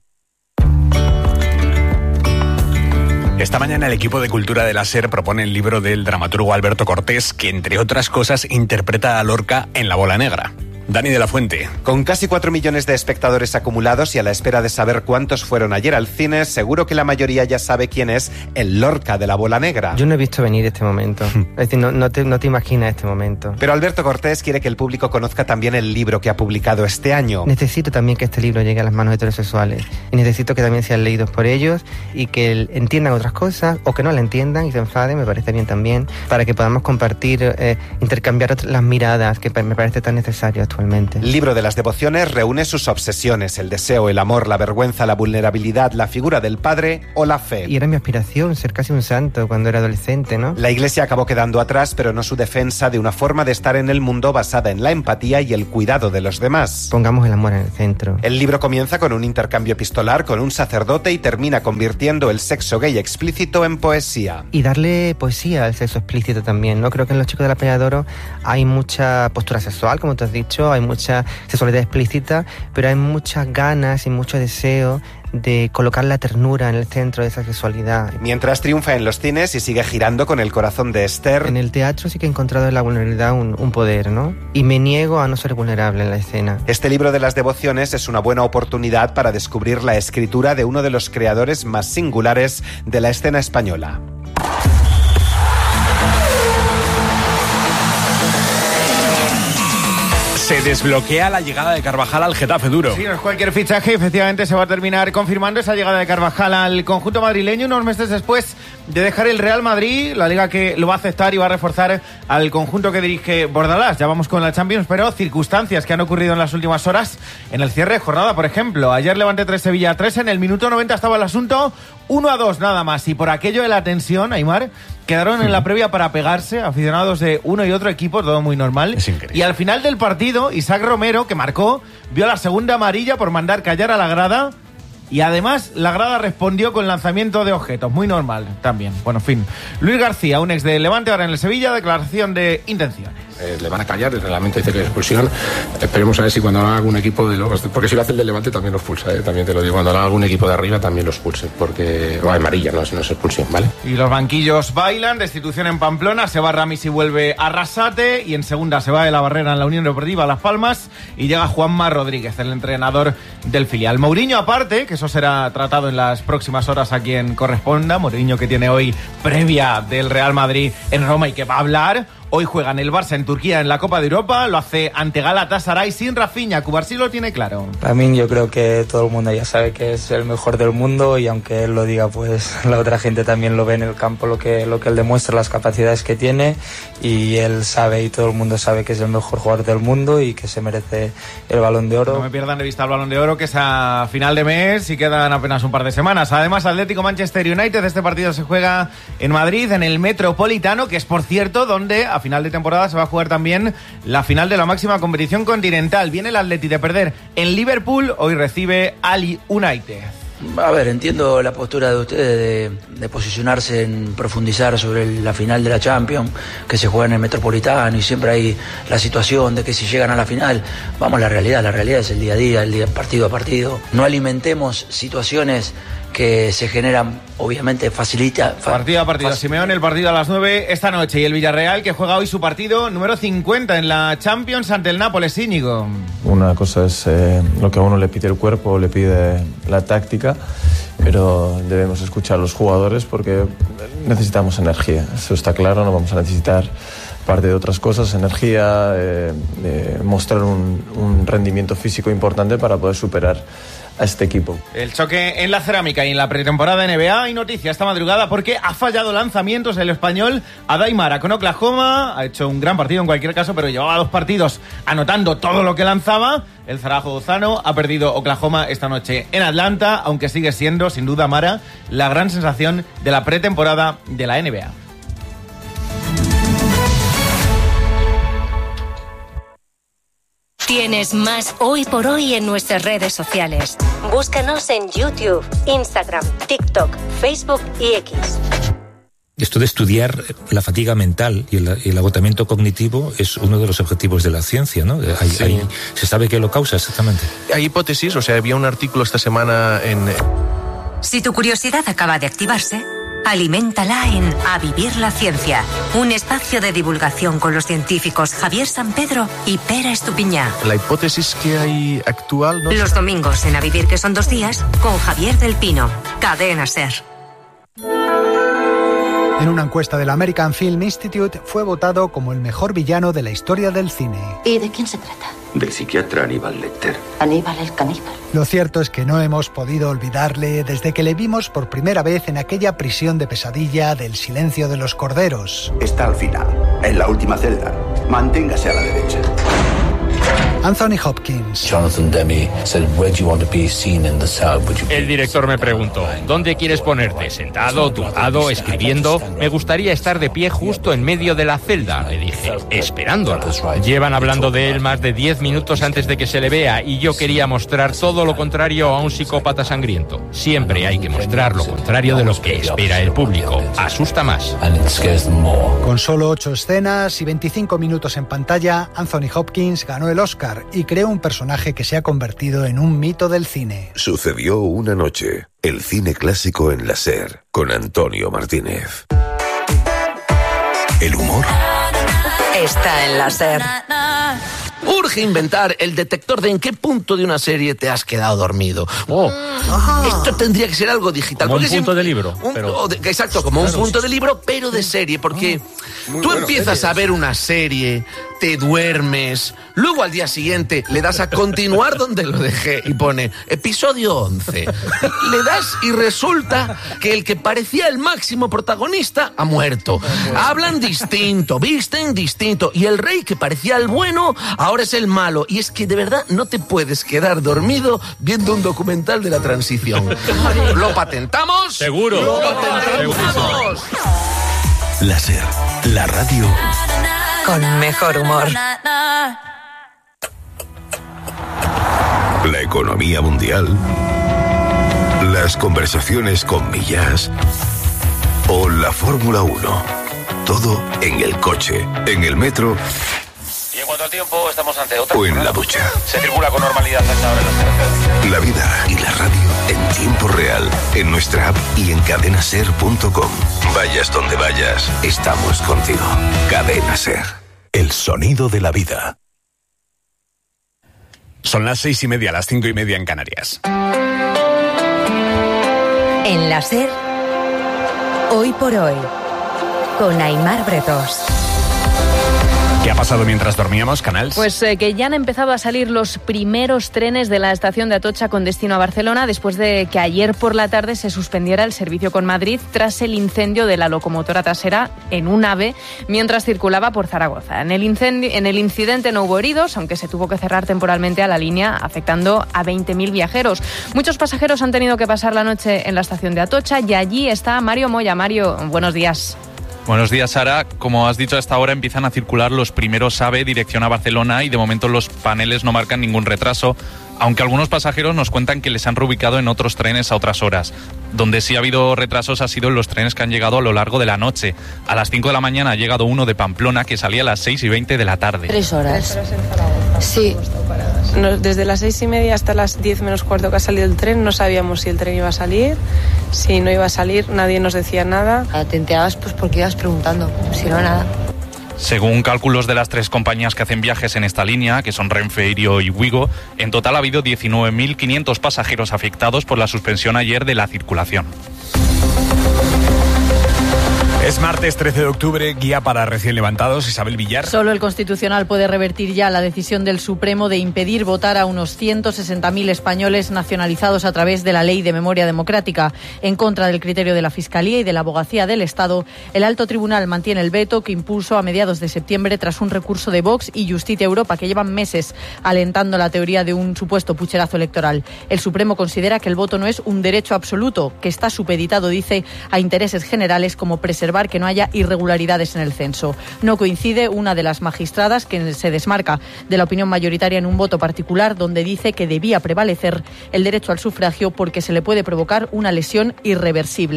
Esta mañana el equipo de Cultura de la SER propone el libro del dramaturgo Alberto Cortés, que entre otras cosas interpreta a Lorca en La Bola Negra. Dani de la Fuente. Con casi cuatro millones de espectadores acumulados y a la espera de saber cuántos fueron ayer al cine, seguro que la mayoría ya sabe quién es el Lorca de la bola negra. Yo no he visto venir este momento. Es decir, no, no, te, no te imaginas este momento. Pero Alberto Cortés quiere que el público conozca también el libro que ha publicado este año. Necesito también que este libro llegue a las manos heterosexuales. Y necesito que también sean leídos por ellos y que entiendan otras cosas o que no la entiendan y se enfaden, me parece bien también, para que podamos compartir, eh, intercambiar las miradas, que me parece tan necesario actualmente. El libro de las devociones reúne sus obsesiones, el deseo, el amor, la vergüenza, la vulnerabilidad, la figura del padre o la fe. Y era mi aspiración, ser casi un santo cuando era adolescente, ¿no? La Iglesia acabó quedando atrás, pero no su defensa de una forma de estar en el mundo basada en la empatía y el cuidado de los demás. Pongamos el amor en el centro. El libro comienza con un intercambio epistolar con un sacerdote y termina convirtiendo el sexo gay explícito en poesía. Y darle poesía al sexo explícito también, ¿no? Creo que en Los chicos de la Playa de Oro hay mucha postura sexual, como tú has dicho, hay mucha sexualidad explícita, pero hay muchas ganas y mucho deseo de colocar la ternura en el centro de esa sexualidad. Mientras triunfa en los cines y sigue girando con El corazón de Esther. En el teatro sí que he encontrado en la vulnerabilidad un, un poder, ¿no? Y me niego a no ser vulnerable en la escena. Este libro de las devociones es una buena oportunidad para descubrir la escritura de uno de los creadores más singulares de la escena española. Se desbloquea la llegada de Carvajal al Getafe, Duro. Sí, no es cualquier fichaje, efectivamente se va a terminar confirmando esa llegada de Carvajal al conjunto madrileño unos meses después de dejar el Real Madrid, la liga que lo va a aceptar y va a reforzar al conjunto que dirige Bordalás. Ya vamos con la Champions, pero circunstancias que han ocurrido en las últimas horas en el cierre de jornada, por ejemplo. Ayer Levante tres, Sevilla tres, en el minuto noventa estaba el asunto uno a dos nada más, y por aquello de la tensión, Aimar, quedaron en la previa para pegarse aficionados de uno y otro equipo, todo muy normal. Es increíble. Y al final del partido, Isaac Romero, que marcó, vio la segunda amarilla por mandar callar a la grada. Y además la grada respondió con lanzamiento de objetos, muy normal también. Bueno, en fin. Luis García, un ex de Levante, ahora en el Sevilla, declaración de intenciones. Eh, le van a callar, el reglamento dice que es expulsión. Esperemos a ver si cuando haga algún equipo de los... Porque si lo hace el de Levante también lo expulsa, eh, también te lo digo. Cuando haga algún equipo de arriba también lo expulse, porque... O amarilla, no, no es expulsión, ¿vale? Y los banquillos bailan, destitución en Pamplona, se va Ramis y vuelve Arrasate, y en segunda se va de la Barrera en la Unión Deportiva Las Palmas, y llega Juanma Rodríguez, el entrenador del filial. Mourinho aparte, que eso será tratado en las próximas horas a quien corresponda, Mourinho que tiene hoy previa del Real Madrid en Roma y que va a hablar. Hoy juegan el Barça en Turquía en la Copa de Europa, lo hace ante Galatasaray sin Rafinha. Cubarsí lo tiene claro. Para mí yo creo que todo el mundo ya sabe que es el mejor del mundo, y aunque él lo diga, pues la otra gente también lo ve en el campo, lo que, lo que él demuestra, las capacidades que tiene, y él sabe y todo el mundo sabe que es el mejor jugador del mundo y que se merece el Balón de Oro. No me pierdan de vista el Balón de Oro, que es a final de mes y quedan apenas un par de semanas. Además, Atlético Manchester United, este partido se juega en Madrid, en el Metropolitano, que es, por cierto, donde a final de temporada se va a jugar también la final de la máxima competición continental. Viene el Atleti de perder en Liverpool, hoy recibe al United. A ver, entiendo la postura de ustedes de, de posicionarse en profundizar sobre la final de la Champions, que se juega en el Metropolitano, y siempre hay la situación de que si llegan a la final, vamos a la realidad, la realidad es el día a día, el día partido a partido. No alimentemos situaciones que se generan, obviamente facilita... Fa- partido a partido, fac- Simeone, el partido a las nueve esta noche, y el Villarreal, que juega hoy su partido número cincuenta en la Champions ante el Nápoles. Íñigo. Una cosa es eh, lo que a uno le pide el cuerpo, le pide la táctica, pero debemos escuchar a los jugadores porque necesitamos energía, eso está claro, no vamos a necesitar parte de otras cosas, energía, eh, eh, mostrar un, un rendimiento físico importante para poder superar a este equipo. El choque en la cerámica y en la pretemporada N B A. Hay noticia esta madrugada porque ha fallado lanzamientos el español Adaimara con Oklahoma. Ha hecho un gran partido en cualquier caso, pero llevaba dos partidos anotando todo lo que lanzaba. El zaragozano ha perdido Oklahoma esta noche en Atlanta, aunque sigue siendo, sin duda, Mara, la gran sensación de la pretemporada de la N B A. Tienes más Hoy por Hoy en nuestras redes sociales. Búscanos en YouTube, Instagram, TikTok, Facebook y X. Esto de estudiar la fatiga mental y el, el agotamiento cognitivo es uno de los objetivos de la ciencia, ¿no? Hay, sí. hay, ¿Se sabe qué lo causa exactamente? Hay hipótesis, o sea, había un artículo esta semana en... Si tu curiosidad acaba de activarse, Aliméntala en A Vivir la Ciencia, un espacio de divulgación con los científicos Javier Sampedro y Pera Estupiñá. La hipótesis que hay actual... ¿no? Los domingos en A Vivir, que son dos días, con Javier del Pino. Cadena SER. En una encuesta del American Film Institute fue votado como el mejor villano de la historia del cine. ¿Y de quién se trata? Del psiquiatra Aníbal Lecter. Aníbal el caníbal. Lo cierto es que no hemos podido olvidarle desde que le vimos por primera vez en aquella prisión de pesadilla del Silencio de los Corderos. Está al final, en la última celda. Manténgase a la derecha. Anthony Hopkins. Jonathan Demme said, "Where do you want to be seen in the cell? Would you be-" El director me preguntó, ¿dónde quieres ponerte? ¿Sentado, tumbado, escribiendo? Me gustaría estar de pie justo en medio de la celda, le dije, esperándola. Llevan hablando de él más de diez minutos antes de que se le vea y yo quería mostrar todo lo contrario a un psicópata sangriento. Siempre hay que mostrar lo contrario de lo que espera el público. Asusta más. Con solo ocho escenas y veinticinco minutos en pantalla, Anthony Hopkins ganó el Oscar y creó un personaje que se ha convertido en un mito del cine. Sucedió una noche. El cine clásico en la SER, con Antonio Martínez. El humor está en la SER. Urge inventar el detector de en qué punto de una serie te has quedado dormido. Oh, esto tendría que ser algo digital. Como un punto de libro. Un, pero... de, exacto, como claro, un punto de libro, pero de serie, porque Muy tú bueno, empiezas series. a ver una serie, te duermes, luego al día siguiente le das a continuar donde lo dejé y pone episodio once. Le das y resulta que el que parecía el máximo protagonista ha muerto. Hablan distinto, visten distinto, y el rey que parecía el bueno ahora es el malo. Y es que de verdad no te puedes quedar dormido viendo un documental de la transición. ¿Lo patentamos? Seguro. ¡Lo patentamos! La SER, la radio con mejor humor. La economía mundial, las conversaciones con Millás o la Fórmula uno. Todo en el coche, en el metro Y en cuanto al tiempo, estamos ante otra. o en la ducha. Se circula con normalidad hasta ahora en las carreteras. La vida y la radio en tiempo real, en nuestra app y en cadena ser punto com. Vayas donde vayas, estamos contigo. Cadena SER. El sonido de la vida. Son las seis y media, las cinco y media en Canarias. En la SER, hoy por hoy, con Aimar Bretos. ¿Qué ha pasado mientras dormíamos, Canals? Pues eh, que ya han empezado a salir los primeros trenes de la estación de Atocha con destino a Barcelona después de que ayer por la tarde se suspendiera el servicio con Madrid tras el incendio de la locomotora trasera en un AVE mientras circulaba por Zaragoza. En el, incendio, en el incidente no hubo heridos, aunque se tuvo que cerrar temporalmente a la línea, afectando a veinte mil viajeros. Muchos pasajeros han tenido que pasar la noche en la estación de Atocha y allí está Mario Moya. Mario, buenos días. Buenos días, Sara. Como has dicho, hasta ahora empiezan a circular los primeros AVE dirección a Barcelona y de momento los paneles no marcan ningún retraso, aunque algunos pasajeros nos cuentan que les han reubicado en otros trenes a otras horas. Donde sí ha habido retrasos ha sido en los trenes que han llegado a lo largo de la noche. A las cinco de la mañana ha llegado uno de Pamplona que salía a las seis y veinte de la tarde. Tres horas. Sí. No, desde las seis y media hasta las diez menos cuarto que ha salido el tren, no sabíamos si el tren iba a salir, si no iba a salir, nadie nos decía nada. Te enterabas pues porque ibas preguntando, si no nada. Según cálculos de las tres compañías que hacen viajes en esta línea, que son Renfe, Irio y Wigo, en total ha habido diecinueve mil quinientos pasajeros afectados por la suspensión ayer de la circulación. Es martes trece de octubre, guía para recién levantados. Isabel Villar. Solo el Constitucional puede revertir ya la decisión del Supremo de impedir votar a unos ciento sesenta mil españoles nacionalizados a través de la Ley de Memoria Democrática. En contra del criterio de la Fiscalía y de la Abogacía del Estado, el Alto Tribunal mantiene el veto que impuso a mediados de septiembre tras un recurso de Vox y Justicia Europa que llevan meses alentando la teoría de un supuesto pucherazo electoral. El Supremo considera que el voto no es un derecho absoluto, que está supeditado, dice, a intereses generales como preservar que no haya irregularidades en el censo. No coincide una de las magistradas que se desmarca de la opinión mayoritaria en un voto particular donde dice que debía prevalecer el derecho al sufragio porque se le puede provocar una lesión irreversible.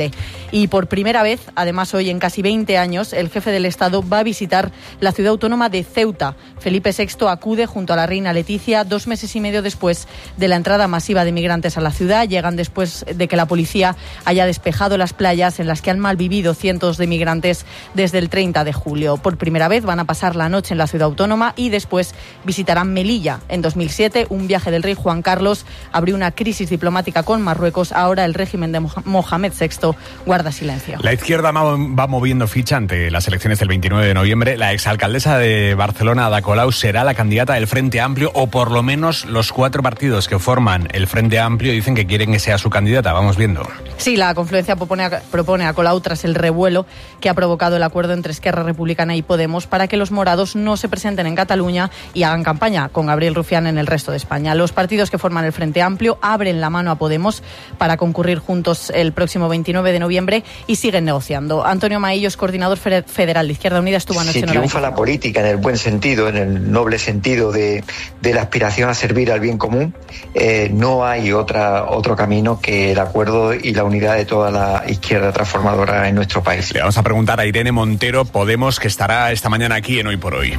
Y por primera vez, además hoy en casi veinte años, el jefe del Estado va a visitar la ciudad autónoma de Ceuta. Felipe sexto acude junto a la reina Leticia dos meses y medio después de la entrada masiva de migrantes a la ciudad. Llegan después de que la policía haya despejado las playas en las que han malvivido cientos de migrantes desde el treinta de julio. Por primera vez van a pasar la noche en la ciudad autónoma y después visitarán Melilla. En dos mil siete, un viaje del rey Juan Carlos abrió una crisis diplomática con Marruecos. Ahora el régimen de Mohamed sexto guarda silencio. La izquierda va moviendo ficha ante las elecciones del veintinueve de noviembre. La exalcaldesa de Barcelona, Ada Colau, será la candidata del Frente Amplio, o por lo menos los cuatro partidos que forman el Frente Amplio dicen que quieren que sea su candidata. Vamos viendo. Sí, la confluencia propone a, propone a Colau tras el revuelo que ha provocado el acuerdo entre Esquerra Republicana y Podemos para que los morados no se presenten en Cataluña y hagan campaña con Gabriel Rufián en el resto de España. Los partidos que forman el Frente Amplio abren la mano a Podemos para concurrir juntos el próximo veintinueve de noviembre y siguen negociando. Antonio Maillos, coordinador federal de Izquierda Unida, estuvo anoche si en Nueva triunfa la política en el buen sentido, en el noble sentido de, de la aspiración a servir al bien común, eh, no hay otra, otro camino que el acuerdo y la unidad de toda la izquierda transformadora en nuestro país. Le vamos a preguntar a Irene Montero, Podemos, que estará esta mañana aquí en Hoy por Hoy.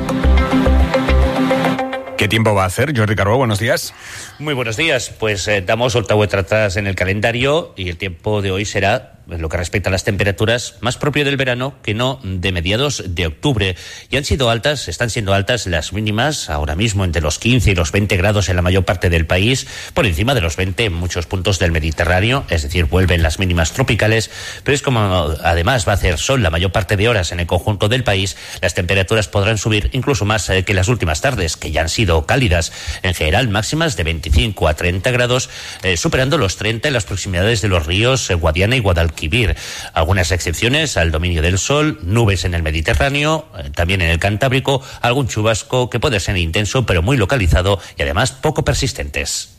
¿Qué tiempo va a hacer? Jordi Carbó, buenos días. Muy buenos días. Pues eh, damos otra vuelta atrás en el calendario y el tiempo de hoy será, en lo que respecta a las temperaturas, más propio del verano que no de mediados de octubre. Y han sido altas, están siendo altas las mínimas, ahora mismo entre los quince y los veinte grados en la mayor parte del país, por encima de los veinte en muchos puntos del Mediterráneo, es decir, vuelven las mínimas tropicales, pero es como además va a hacer sol la mayor parte de horas en el conjunto del país, las temperaturas podrán subir incluso más eh, que las últimas tardes, que ya han sido cálidas, en general máximas de veinticinco a treinta grados, eh, superando los treinta en las proximidades de los ríos eh, Guadiana y Guadalquivir. Algunas excepciones al dominio del sol, nubes en el Mediterráneo, eh, también en el Cantábrico, algún chubasco que puede ser intenso pero muy localizado y además poco persistentes.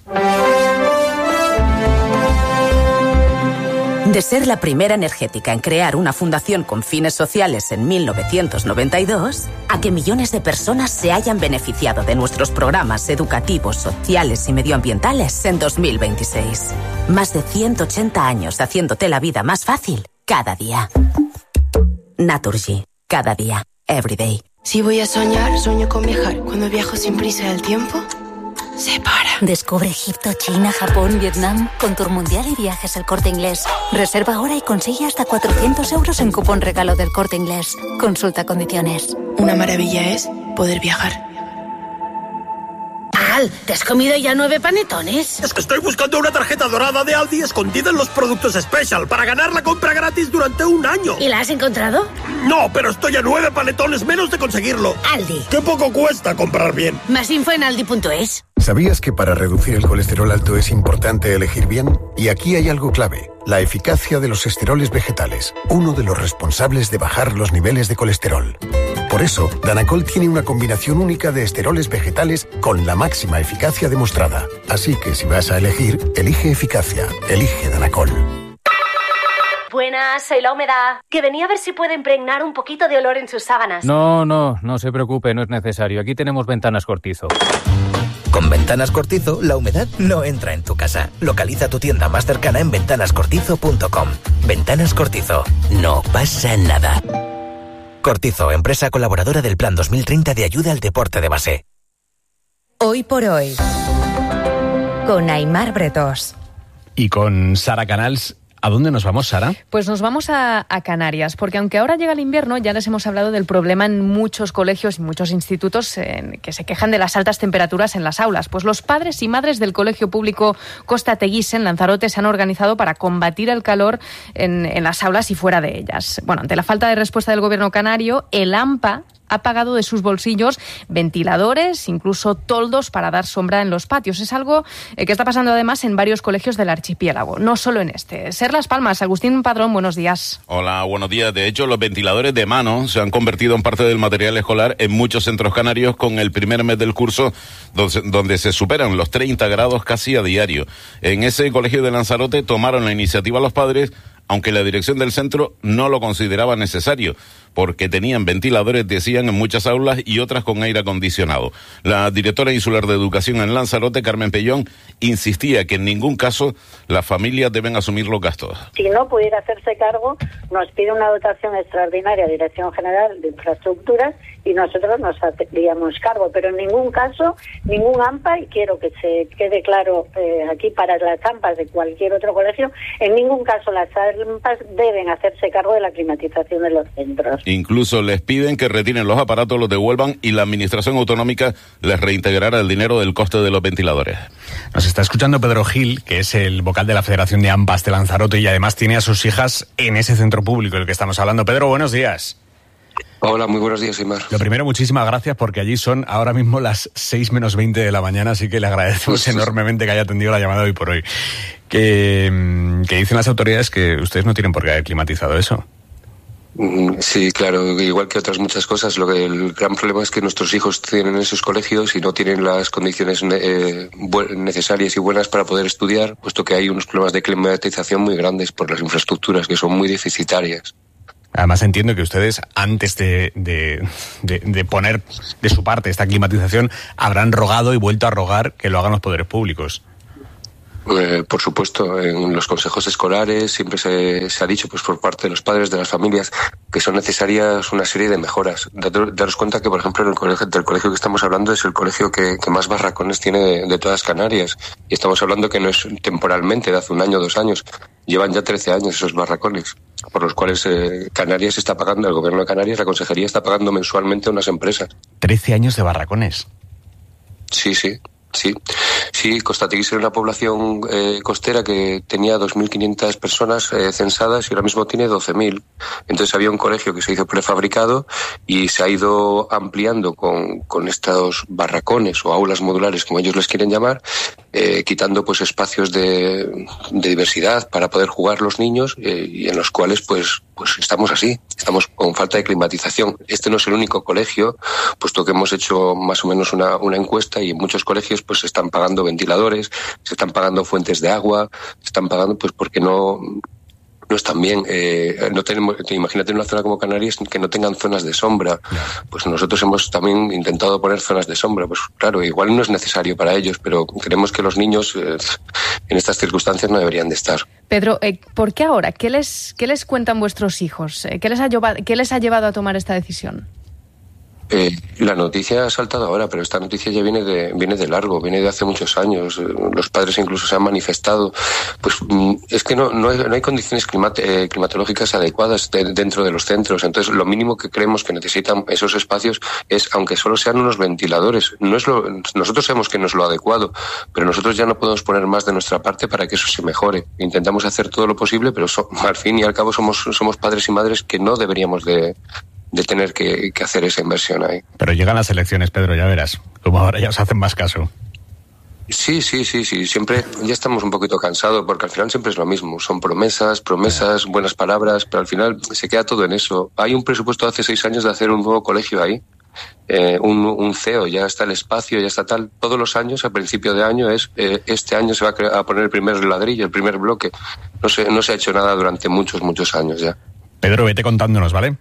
De ser la primera energética en crear una fundación con fines sociales en mil novecientos noventa y dos, a que millones de personas se hayan beneficiado de nuestros programas educativos, sociales y medioambientales en dos mil veintiséis. Más de ciento ochenta años haciéndote la vida más fácil cada día. Naturgy, cada día, every day. Si voy a soñar, sueño con viajar. Cuando viajo sin prisa del tiempo se para. Descubre Egipto, China, Japón, Vietnam con Tour Mundial y Viajes El Corte Inglés. Reserva ahora y consigue hasta cuatrocientos euros en cupón regalo del Corte Inglés. Consulta condiciones. Una maravilla es poder viajar. Al, ¿te has comido ya nueve panetones? Es que estoy buscando una tarjeta dorada de Aldi escondida en los productos Special para ganar la compra gratis durante un año. ¿Y la has encontrado? No, pero estoy a nueve panetones menos de conseguirlo. Aldi. Qué poco cuesta comprar bien. Más info en aldi punto es. ¿Sabías que para reducir el colesterol alto es importante elegir bien? Y aquí hay algo clave, la eficacia de los esteroles vegetales, uno de los responsables de bajar los niveles de colesterol. Por eso, Danacol tiene una combinación única de esteroles vegetales con la máxima eficacia demostrada. Así que si vas a elegir, elige eficacia, elige Danacol. Buenas, soy la humedad, que venía a ver si puede impregnar un poquito de olor en sus sábanas. No, no, no se preocupe, no es necesario. Aquí tenemos Ventanas Cortizo. Con Ventanas Cortizo, la humedad no entra en tu casa. Localiza tu tienda más cercana en ventanas cortizo punto com. Ventanas Cortizo. No pasa nada. Cortizo, empresa colaboradora del Plan dos mil treinta de ayuda al deporte de base. Hoy por hoy, con Aimar Bretos. Y con Sara Canals. ¿A dónde nos vamos, Sara? Pues nos vamos a, a Canarias, porque aunque ahora llega el invierno, ya les hemos hablado del problema en muchos colegios y muchos institutos en, que se quejan de las altas temperaturas en las aulas. Pues los padres y madres del Colegio Público Costa Teguise en Lanzarote se han organizado para combatir el calor en, en las aulas y fuera de ellas. Bueno, ante la falta de respuesta del gobierno canario, el AMPA ha pagado de sus bolsillos ventiladores, incluso toldos para dar sombra en los patios. Es algo eh, que está pasando además en varios colegios del archipiélago, no solo en este. Ser Las Palmas, Agustín Padrón, buenos días. Hola, buenos días. De hecho, los ventiladores de mano se han convertido en parte del material escolar en muchos centros canarios con el primer mes del curso donde, donde se superan los treinta grados casi a diario. En ese colegio de Lanzarote tomaron la iniciativa los padres aunque la dirección del centro no lo consideraba necesario, porque tenían ventiladores, decían, en muchas aulas y otras con aire acondicionado. La directora insular de Educación en Lanzarote, Carmen Pellón, insistía que en ningún caso las familias deben asumir los gastos. Si no pudiera hacerse cargo, nos pide una dotación extraordinaria a Dirección General de Infraestructuras y nosotros nos haríamos cargo, pero en ningún caso, ningún AMPA, y quiero que se quede claro eh, aquí para las AMPAs de cualquier otro colegio, en ningún caso las AMPAs deben hacerse cargo de la climatización de los centros. Incluso les piden que retiren los aparatos, los devuelvan y la administración autonómica les reintegrará el dinero del coste de los ventiladores. Nos está escuchando Pedro Gil, que es el vocal de la Federación de AMPAs de Lanzarote y además tiene a sus hijas en ese centro público del que estamos hablando. Pedro, buenos días. Hola, muy buenos días, Aimar. Lo primero, muchísimas gracias porque allí son ahora mismo las seis menos veinte de la mañana, así que le agradecemos enormemente que haya atendido la llamada hoy por hoy. Que, que dicen las autoridades que ustedes no tienen por qué haber climatizado eso. Sí, claro, igual que otras muchas cosas, lo que el gran problema es que nuestros hijos tienen esos colegios y no tienen las condiciones eh, necesarias y buenas para poder estudiar, puesto que hay unos problemas de climatización muy grandes por las infraestructuras que son muy deficitarias. Además entiendo que ustedes, antes de, de, de, de poner de su parte esta climatización, habrán rogado y vuelto a rogar que lo hagan los poderes públicos. Eh, por supuesto, en los consejos escolares siempre se, se ha dicho, pues por parte de los padres, de las familias, que son necesarias una serie de mejoras. Daros cuenta que, por ejemplo, en el colegio, del colegio que estamos hablando es el colegio que, que más barracones tiene de, de todas Canarias. Y estamos hablando que no es temporalmente, de hace un año o dos años. Llevan ya trece años esos barracones, por los cuales eh, Canarias está pagando, el gobierno de Canarias, la consejería está pagando mensualmente a unas empresas. trece años de barracones. Sí, sí. Sí, sí, Costa Teguise era una población eh, costera que tenía dos mil quinientas personas eh, censadas y ahora mismo tiene doce mil. Entonces había un colegio que se hizo prefabricado y se ha ido ampliando con, con estos barracones o aulas modulares, como ellos les quieren llamar, eh, quitando pues espacios de, de diversidad para poder jugar los niños eh, y en los cuales pues pues estamos así, estamos con falta de climatización. Este no es el único colegio, puesto que hemos hecho más o menos una, una encuesta y en muchos colegios pues se están pagando ventiladores, se están pagando fuentes de agua, se están pagando pues porque no no están bien. Eh, no tenemos, imagínate en una zona como Canarias que no tengan zonas de sombra. Pues nosotros hemos también intentado poner zonas de sombra. Pues claro, igual no es necesario para ellos, pero creemos que los niños eh, en estas circunstancias no deberían de estar. Pedro, eh, ¿por qué ahora? ¿Qué les, qué les cuentan vuestros hijos? ¿Qué les ha llevado, qué les ha llevado a tomar esta decisión? Eh, la noticia ha saltado ahora, pero esta noticia ya viene de viene de largo, viene de hace muchos años. Los padres incluso se han manifestado. Pues es que no no hay, no hay condiciones climat, eh, climatológicas adecuadas de, dentro de los centros. Entonces, lo mínimo que creemos que necesitan esos espacios es, aunque solo sean unos ventiladores. No es lo, nosotros sabemos que no es lo adecuado, pero nosotros ya no podemos poner más de nuestra parte para que eso se mejore. Intentamos hacer todo lo posible, pero so, al fin y al cabo somos somos padres y madres que no deberíamos de de tener que, que hacer esa inversión ahí. Pero llegan las elecciones, Pedro, ya verás, como ahora ya os hacen más caso. Sí, sí, sí, sí, siempre ya estamos un poquito cansados porque al final siempre es lo mismo, son promesas, promesas, buenas palabras, pero al final se queda todo en eso. Hay un presupuesto hace seis años de hacer un nuevo colegio ahí, eh, un, un C E O, ya está el espacio, ya está tal. Todos los años, a principio de año, es eh, este año se va a, cre- a poner el primer ladrillo, el primer bloque. No se, no se ha hecho nada durante muchos, muchos años ya. Pedro, vete contándonos, ¿vale?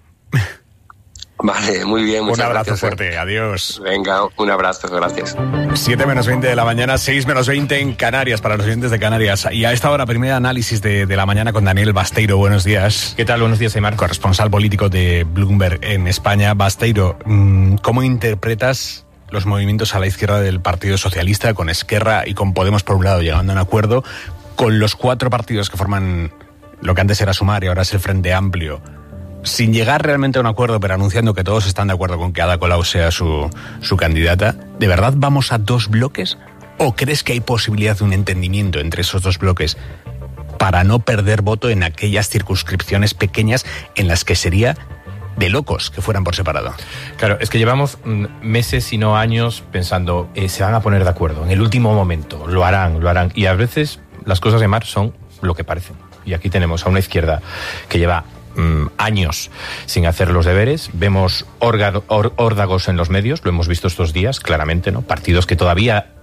Vale, muy bien. Un abrazo gracias, fuerte, adiós. Venga, un abrazo, gracias. siete menos veinte de la mañana, seis menos veinte en Canarias, para los oyentes de Canarias. Y a esta hora, primer análisis de, de la mañana con Daniel Basteiro. Buenos días. ¿Qué tal? Buenos días, Aimar. Corresponsal político de Bloomberg en España. Basteiro, ¿cómo interpretas los movimientos a la izquierda del Partido Socialista, con Esquerra y con Podemos por un lado, llegando a un acuerdo, con los cuatro partidos que forman lo que antes era Sumar y ahora es el Frente Amplio, sin llegar realmente a un acuerdo, pero anunciando que todos están de acuerdo con que Ada Colau sea su, su candidata? ¿De verdad vamos a dos bloques? ¿O crees que hay posibilidad de un entendimiento entre esos dos bloques para no perder voto en aquellas circunscripciones pequeñas en las que sería de locos que fueran por separado? Claro, es que llevamos meses, si no años, pensando, eh, se van a poner de acuerdo en el último momento, lo harán, lo harán. Y a veces las cosas de Mar son lo que parecen. Y aquí tenemos a una izquierda que lleva años sin hacer los deberes, vemos órgano, or, órdagos en los medios, lo hemos visto estos días claramente, ¿no? Partidos que todavía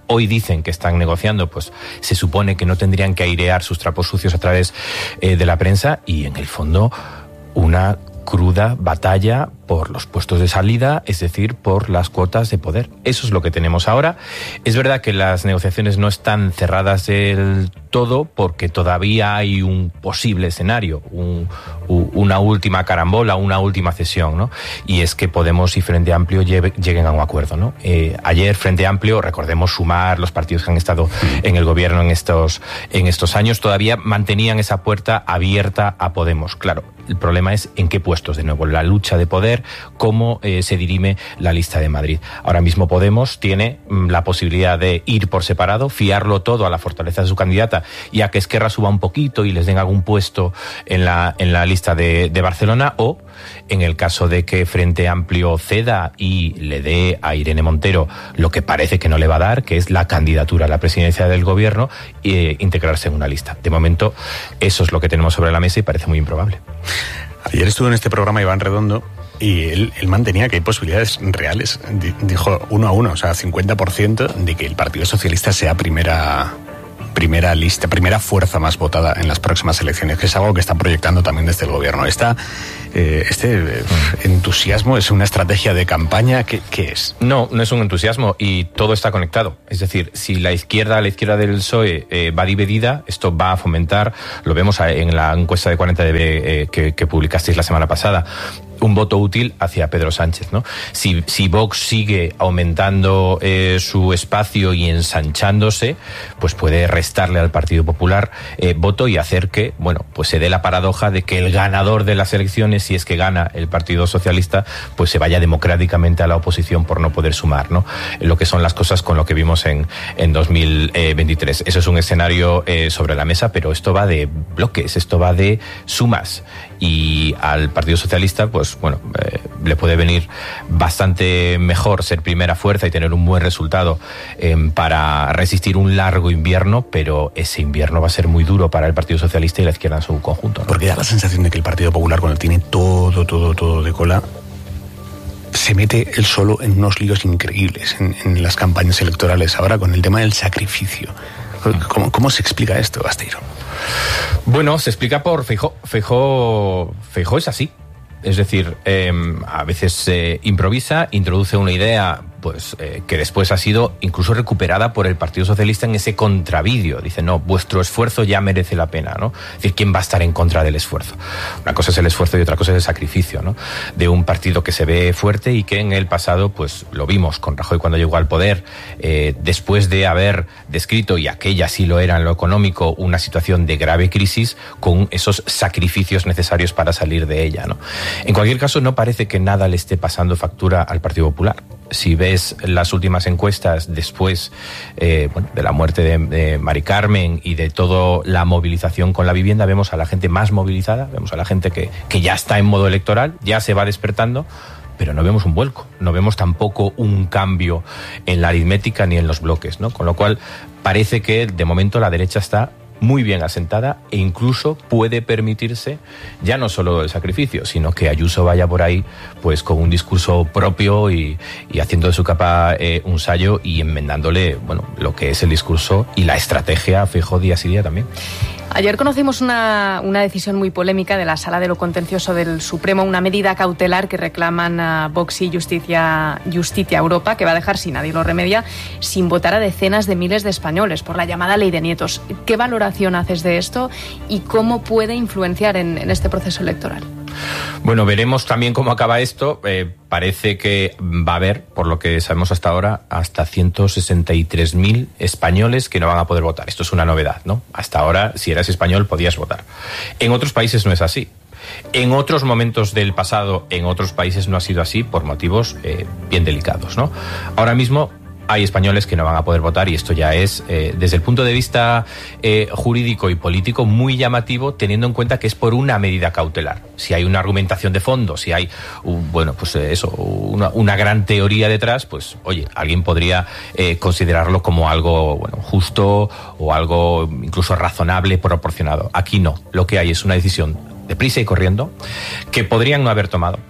hoy dicen que están negociando, pues se supone que no tendrían que airear sus trapos sucios a través eh, de la prensa, y en el fondo una cruda batalla por los puestos de salida, es decir, por las cuotas de poder. Eso es lo que tenemos ahora. Es verdad que las negociaciones no están cerradas del todo, porque todavía hay un posible escenario, un, una última carambola, una última cesión, ¿no? Y es que Podemos y Frente Amplio lleguen a un acuerdo, ¿no? Eh, ayer Frente Amplio, recordemos sumar los partidos que han estado en el gobierno en estos, en estos años, todavía mantenían esa puerta abierta a Podemos. Claro, el problema es en qué puestos, de nuevo, la lucha de poder, cómo eh, se dirime la lista de Madrid. Ahora mismo Podemos tiene mm, la posibilidad de ir por separado, fiarlo todo a la fortaleza de su candidata y a que Esquerra suba un poquito y les den algún puesto en la, en la lista de, de Barcelona, o en el caso de que Frente Amplio ceda y le dé a Irene Montero lo que parece que no le va a dar, que es la candidatura a la presidencia del gobierno, e integrarse en una lista. De momento, eso es lo que tenemos sobre la mesa y parece muy improbable. Ayer estuvo en este programa Iván Redondo y él, él mantenía que hay posibilidades reales. Dijo uno a uno, o sea, cincuenta por ciento de que el Partido Socialista sea primera... primera lista, primera fuerza más votada en las próximas elecciones, que es algo que están proyectando también desde el gobierno. Esta, eh, este eh, entusiasmo es una estrategia de campaña. ¿Qué, ¿Qué es? No, no es un entusiasmo, y todo está conectado. Es decir, si la izquierda, la izquierda del P S O E eh, va dividida, esto va a fomentar, lo vemos en la encuesta de cuarenta D B eh, que, que publicasteis la semana pasada, un voto útil hacia Pedro Sánchez, ¿no? Si, si Vox sigue aumentando eh, su espacio y ensanchándose, pues puede restarle al Partido Popular eh, voto y hacer que, bueno, pues se dé la paradoja de que el ganador de las elecciones, si es que gana el Partido Socialista, pues se vaya democráticamente a la oposición por no poder sumar, ¿no? Lo que son las cosas con lo que vimos en, en dos mil veintitrés. Eso es un escenario eh, sobre la mesa, pero esto va de bloques, esto va de sumas. Y al Partido Socialista, pues bueno, eh, le puede venir bastante mejor ser primera fuerza y tener un buen resultado eh, para resistir un largo invierno, pero ese invierno va a ser muy duro para el Partido Socialista y la izquierda en su conjunto, ¿no? Porque da la sensación de que el Partido Popular, cuando tiene todo, todo, todo de cola, se mete él solo en unos líos increíbles en, en las campañas electorales. Ahora con el tema del sacrificio. ¿Cómo, cómo se explica esto, Basteiro? Bueno, se explica por Feijóo. Feijóo, Feijóo es así. Es decir, eh, a veces se eh, improvisa, introduce una idea pues eh, que después ha sido incluso recuperada por el Partido Socialista en ese contravídeo. Dice, no, vuestro esfuerzo ya merece la pena, ¿no? Es decir, ¿quién va a estar en contra del esfuerzo? Una cosa es el esfuerzo y otra cosa es el sacrificio, ¿no? De un partido que se ve fuerte y que en el pasado, pues lo vimos con Rajoy cuando llegó al poder, eh, después de haber descrito, y aquella sí lo era en lo económico, una situación de grave crisis, con esos sacrificios necesarios para salir de ella, ¿no? En cualquier caso, no parece que nada le esté pasando factura al Partido Popular. Si ves las últimas encuestas después eh, bueno, de la muerte de, de Mari Carmen y de toda la movilización con la vivienda, vemos a la gente más movilizada, vemos a la gente que, que ya está en modo electoral, ya se va despertando, pero no vemos un vuelco, no vemos tampoco un cambio en la aritmética ni en los bloques, ¿no? Con lo cual parece que de momento la derecha está muy bien asentada e incluso puede permitirse ya no solo el sacrificio, sino que Ayuso vaya por ahí pues con un discurso propio y, y haciendo de su capa eh, un sayo y enmendándole bueno lo que es el discurso y la estrategia a Feijóo día sí día también. Ayer conocimos una, una decisión muy polémica de la Sala de lo Contencioso del Supremo, una medida cautelar que reclaman a Vox y Justicia, Justicia Europa, que va a dejar, si nadie lo remedia, sin votar a decenas de miles de españoles por la llamada Ley de Nietos. ¿Qué valoración haces de esto y cómo puede influenciar en, en este proceso electoral? Bueno, veremos también cómo acaba esto. Eh, parece que va a haber, por lo que sabemos hasta ahora, hasta ciento sesenta y tres mil españoles que no van a poder votar. Esto es una novedad, ¿no? Hasta ahora, si eras español, podías votar. En otros países no es así. En otros momentos del pasado, en otros países no ha sido así por motivos eh, bien delicados, ¿no? Ahora mismo hay españoles que no van a poder votar y esto ya es, eh, desde el punto de vista eh, jurídico y político, muy llamativo, teniendo en cuenta que es por una medida cautelar. Si hay una argumentación de fondo, si hay, un, bueno, pues eso, una, una gran teoría detrás, pues, oye, alguien podría eh, considerarlo como algo, bueno, justo o algo incluso razonable, proporcionado. Aquí no. Lo que hay es una decisión deprisa y corriendo que podrían no haber tomado,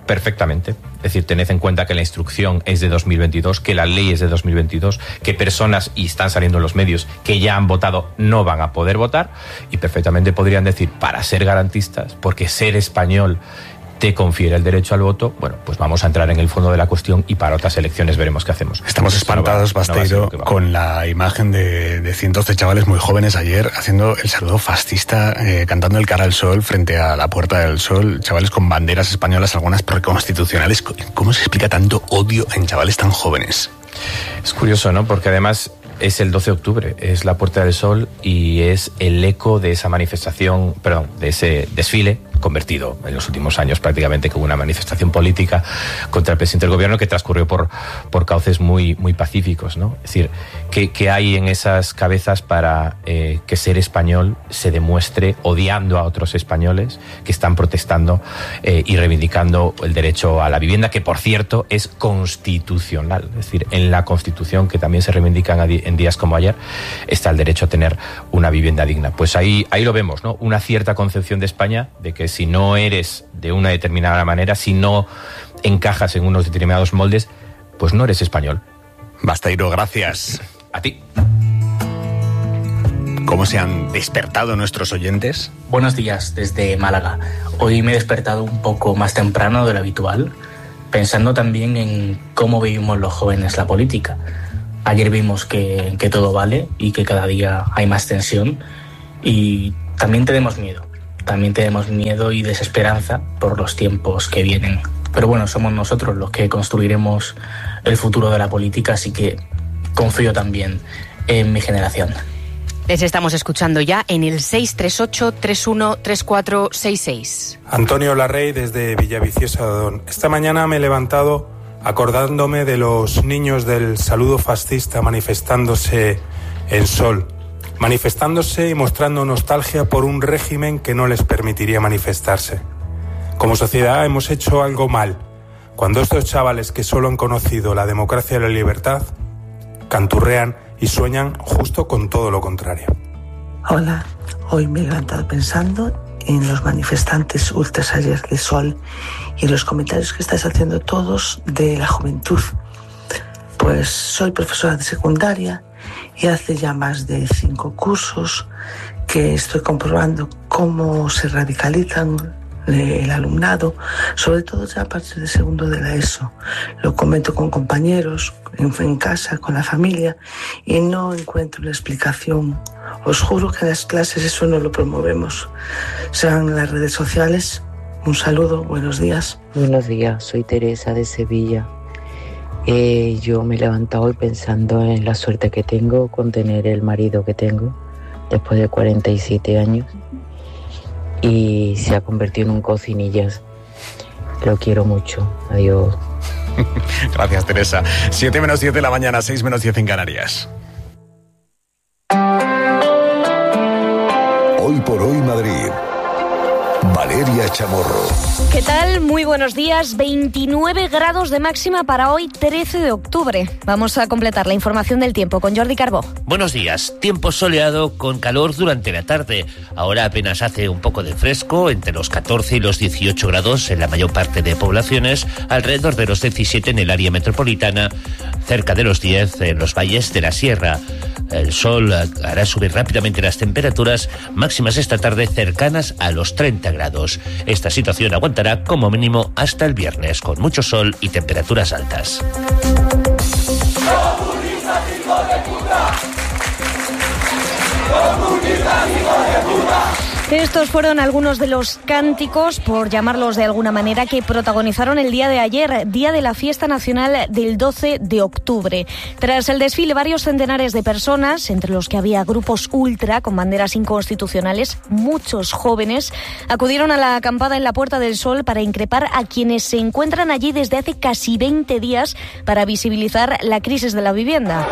perfectamente. Es decir, tened en cuenta que la instrucción es de dos mil veintidós, que la ley es de dos mil veintidós, que personas, y están saliendo en los medios, que ya han votado no van a poder votar, y perfectamente podrían decir, para ser garantistas, porque ser español te confiere el derecho al voto, bueno, pues vamos a entrar en el fondo de la cuestión y para otras elecciones veremos qué hacemos. Estamos Esto espantados, no va, Basteiro, no con la imagen de, de cientos de chavales muy jóvenes ayer haciendo el saludo fascista, eh, cantando el cara al sol frente a la Puerta del Sol, chavales con banderas españolas, algunas preconstitucionales. ¿Cómo se explica tanto odio en chavales tan jóvenes? Es curioso, ¿no? Porque además es el doce de octubre, es la Puerta del Sol y es el eco de esa manifestación, perdón, de ese desfile convertido en los últimos años prácticamente como una manifestación política contra el presidente del gobierno, que transcurrió por, por cauces muy, muy pacíficos, ¿no? Es decir, ¿qué, qué hay en esas cabezas para eh, que ser español se demuestre odiando a otros españoles que están protestando eh, y reivindicando el derecho a la vivienda, que por cierto es constitucional? Es decir, en la Constitución, que también se reivindican en días como ayer, está el derecho a tener una vivienda digna. Pues ahí, ahí lo vemos, ¿no? Una cierta concepción de España de que si no eres de una determinada manera, si no encajas en unos determinados moldes, pues no eres español. Basteiro, gracias. A ti. ¿Cómo se han despertado nuestros oyentes? Buenos días, desde Málaga. Hoy me he despertado un poco más temprano de lo habitual, pensando también en cómo vivimos los jóvenes la política. Ayer vimos que, que todo vale y que cada día hay más tensión, y también tenemos miedo. También tenemos miedo y desesperanza por los tiempos que vienen. Pero bueno, somos nosotros los que construiremos el futuro de la política, así que confío también en mi generación. Les estamos escuchando ya en el seis tres ocho, tres uno tres cuatro seis seis. Antonio Larrey, desde Villaviciosa de Odón. Esta mañana me he levantado acordándome de los niños del saludo fascista manifestándose en Sol. Manifestándose y mostrando nostalgia por un régimen que no les permitiría manifestarse. Como sociedad hemos hecho algo mal, cuando estos chavales que solo han conocido la democracia y la libertad, canturrean y sueñan justo con todo lo contrario. Hola, hoy me he levantado pensando en los manifestantes ultras ayer de Sol y en los comentarios que estáis haciendo todos de la juventud. Pues soy profesora de secundaria y hace ya más de cinco cursos que estoy comprobando cómo se radicalizan el alumnado, sobre todo ya a partir de segundo de la ESO. Lo comento con compañeros, en, en casa, con la familia, y no encuentro una explicación. Os juro que en las clases eso no lo promovemos. Sean en las redes sociales. Un saludo, buenos días. Buenos días, soy Teresa de Sevilla. Eh, yo me he levantado hoy pensando en la suerte que tengo con tener el marido que tengo después de cuarenta y siete años, y se ha convertido en un cocinillas. Lo quiero mucho. Adiós. Gracias, Teresa. siete menos diez de la mañana, seis menos diez en Canarias. Hoy por hoy Madrid. Valeria Chamorro. ¿Qué tal? Muy buenos días. veintinueve grados de máxima para hoy, trece de octubre. Vamos a completar la información del tiempo con Jordi Carbó. Buenos días. Tiempo soleado con calor durante la tarde. Ahora apenas hace un poco de fresco, entre los catorce y los dieciocho grados en la mayor parte de poblaciones, alrededor de los diecisiete en el área metropolitana, cerca de los diez en los valles de la sierra. El sol hará subir rápidamente las temperaturas máximas esta tarde cercanas a los treinta grados. Esta situación aguantará como mínimo hasta el viernes, con mucho sol y temperaturas altas. ¡Comunistas, hijos de puta! ¡Comunistas, hijos de puta! Estos fueron algunos de los cánticos, por llamarlos de alguna manera, que protagonizaron el día de ayer, día de la fiesta nacional del doce de octubre. Tras el desfile, varios centenares de personas, entre los que había grupos ultra con banderas inconstitucionales, muchos jóvenes, acudieron a la acampada en la Puerta del Sol para increpar a quienes se encuentran allí desde hace casi veinte días para visibilizar la crisis de la vivienda.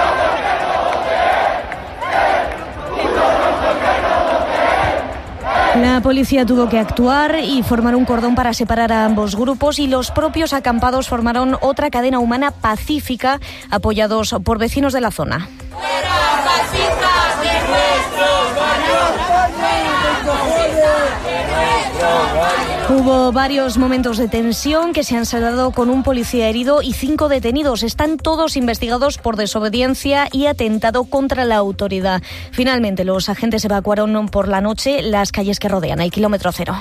La policía tuvo que actuar y formar un cordón para separar a ambos grupos, y los propios acampados formaron otra cadena humana pacífica, apoyados por vecinos de la zona. ¡Fuera, fascistas de nuestros baños! Hubo varios momentos de tensión que se han saldado con un policía herido y cinco detenidos. Están todos investigados por desobediencia y atentado contra la autoridad. Finalmente, los agentes evacuaron por la noche las calles que rodean el kilómetro cero.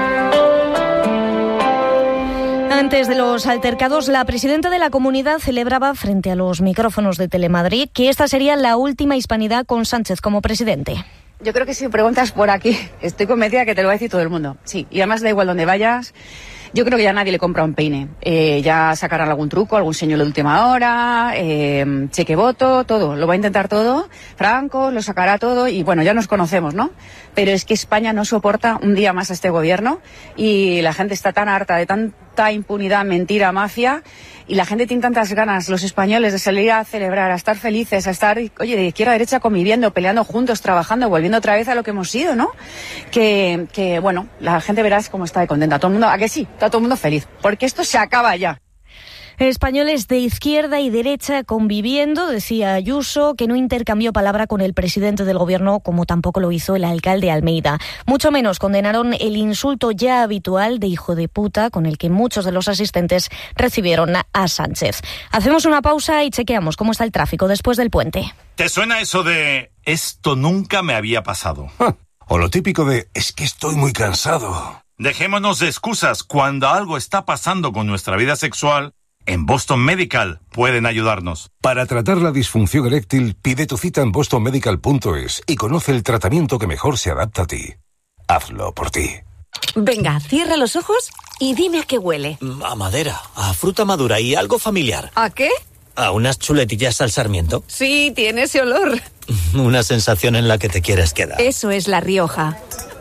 Antes de los altercados, la presidenta de la comunidad celebraba frente a los micrófonos de Telemadrid que esta sería la última hispanidad con Sánchez como presidente. Yo creo que si me preguntas por aquí, estoy convencida que te lo va a decir todo el mundo. Sí, y además da igual donde vayas. Yo creo que ya nadie le compra un peine. Eh, ya sacarán algún truco, algún señuelo de última hora, eh, cheque voto, todo. Lo va a intentar todo. Franco lo sacará todo y bueno, ya nos conocemos, ¿no? Pero es que España no soporta un día más a este gobierno y la gente está tan harta de tanta impunidad, mentira, mafia. Y la gente tiene tantas ganas, los españoles, de salir a celebrar, a estar felices, a estar, oye, de izquierda a derecha conviviendo, peleando juntos, trabajando, volviendo otra vez a lo que hemos sido, ¿no? Que, que bueno, la gente verás cómo está de contenta. Todo el mundo, ¿a que sí? Está todo el mundo feliz. Porque esto se acaba ya. Españoles de izquierda y derecha conviviendo, decía Ayuso, que no intercambió palabra con el presidente del gobierno, como tampoco lo hizo el alcalde Almeida. Mucho menos condenaron el insulto ya habitual de hijo de puta con el que muchos de los asistentes recibieron a Sánchez. Hacemos una pausa y chequeamos cómo está el tráfico después del puente. ¿Te suena eso de esto nunca me había pasado? O lo típico de es que estoy muy cansado. Dejémonos de excusas. Cuando algo está pasando con nuestra vida sexual, en Boston Medical pueden ayudarnos. Para tratar la disfunción eréctil, pide tu cita en boston medical punto es y conoce el tratamiento que mejor se adapta a ti. Hazlo por ti. Venga, cierra los ojos y dime a qué huele. A madera, a fruta madura y algo familiar. ¿A qué? A unas chuletillas al sarmiento. Sí, tiene ese olor. Una sensación en la que te quieres quedar. Eso es La Rioja.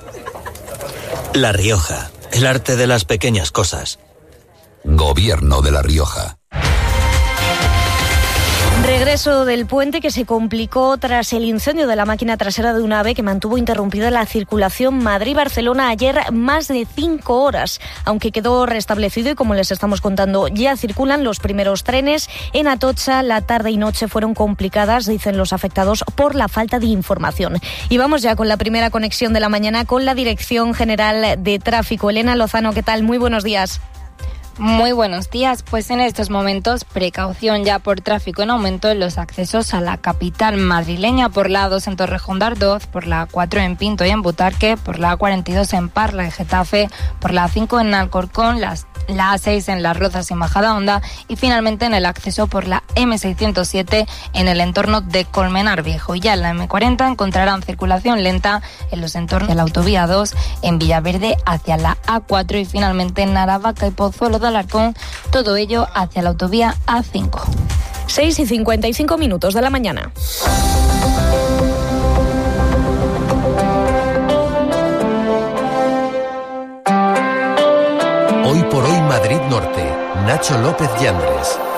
La Rioja, el arte de las pequeñas cosas. Gobierno de La Rioja. Regreso del puente que se complicó tras el incendio de la máquina trasera de un AVE que mantuvo interrumpida la circulación Madrid-Barcelona ayer más de cinco horas, aunque quedó restablecido y como les estamos contando ya circulan los primeros trenes. En Atocha la tarde y noche fueron complicadas, dicen los afectados, por la falta de información. Y vamos ya con la primera conexión de la mañana con la Dirección General de Tráfico. Elena Lozano, ¿qué tal? Muy buenos días. Muy buenos días. Pues en estos momentos, precaución ya por tráfico en aumento en los accesos a la capital madrileña, por la A dos en Torrejón de Ardoz, por la A cuatro en Pinto y en Butarque, por la A cuarenta y dos en Parla y Getafe, por la A cinco en Alcorcón, las la A seis en Las Rozas y Majadahonda y finalmente en el acceso por la eme seiscientos siete en el entorno de Colmenar Viejo. Y ya en la eme cuarenta encontrarán circulación lenta en los entornos de la autovía dos, en Villaverde hacia la A cuatro y finalmente en Aravaca y Pozuelo de Alarcón, todo ello hacia la autovía A cinco. seis y cincuenta y cinco minutos de la mañana. Hoy por hoy Madrid Norte, Nacho López Llambres.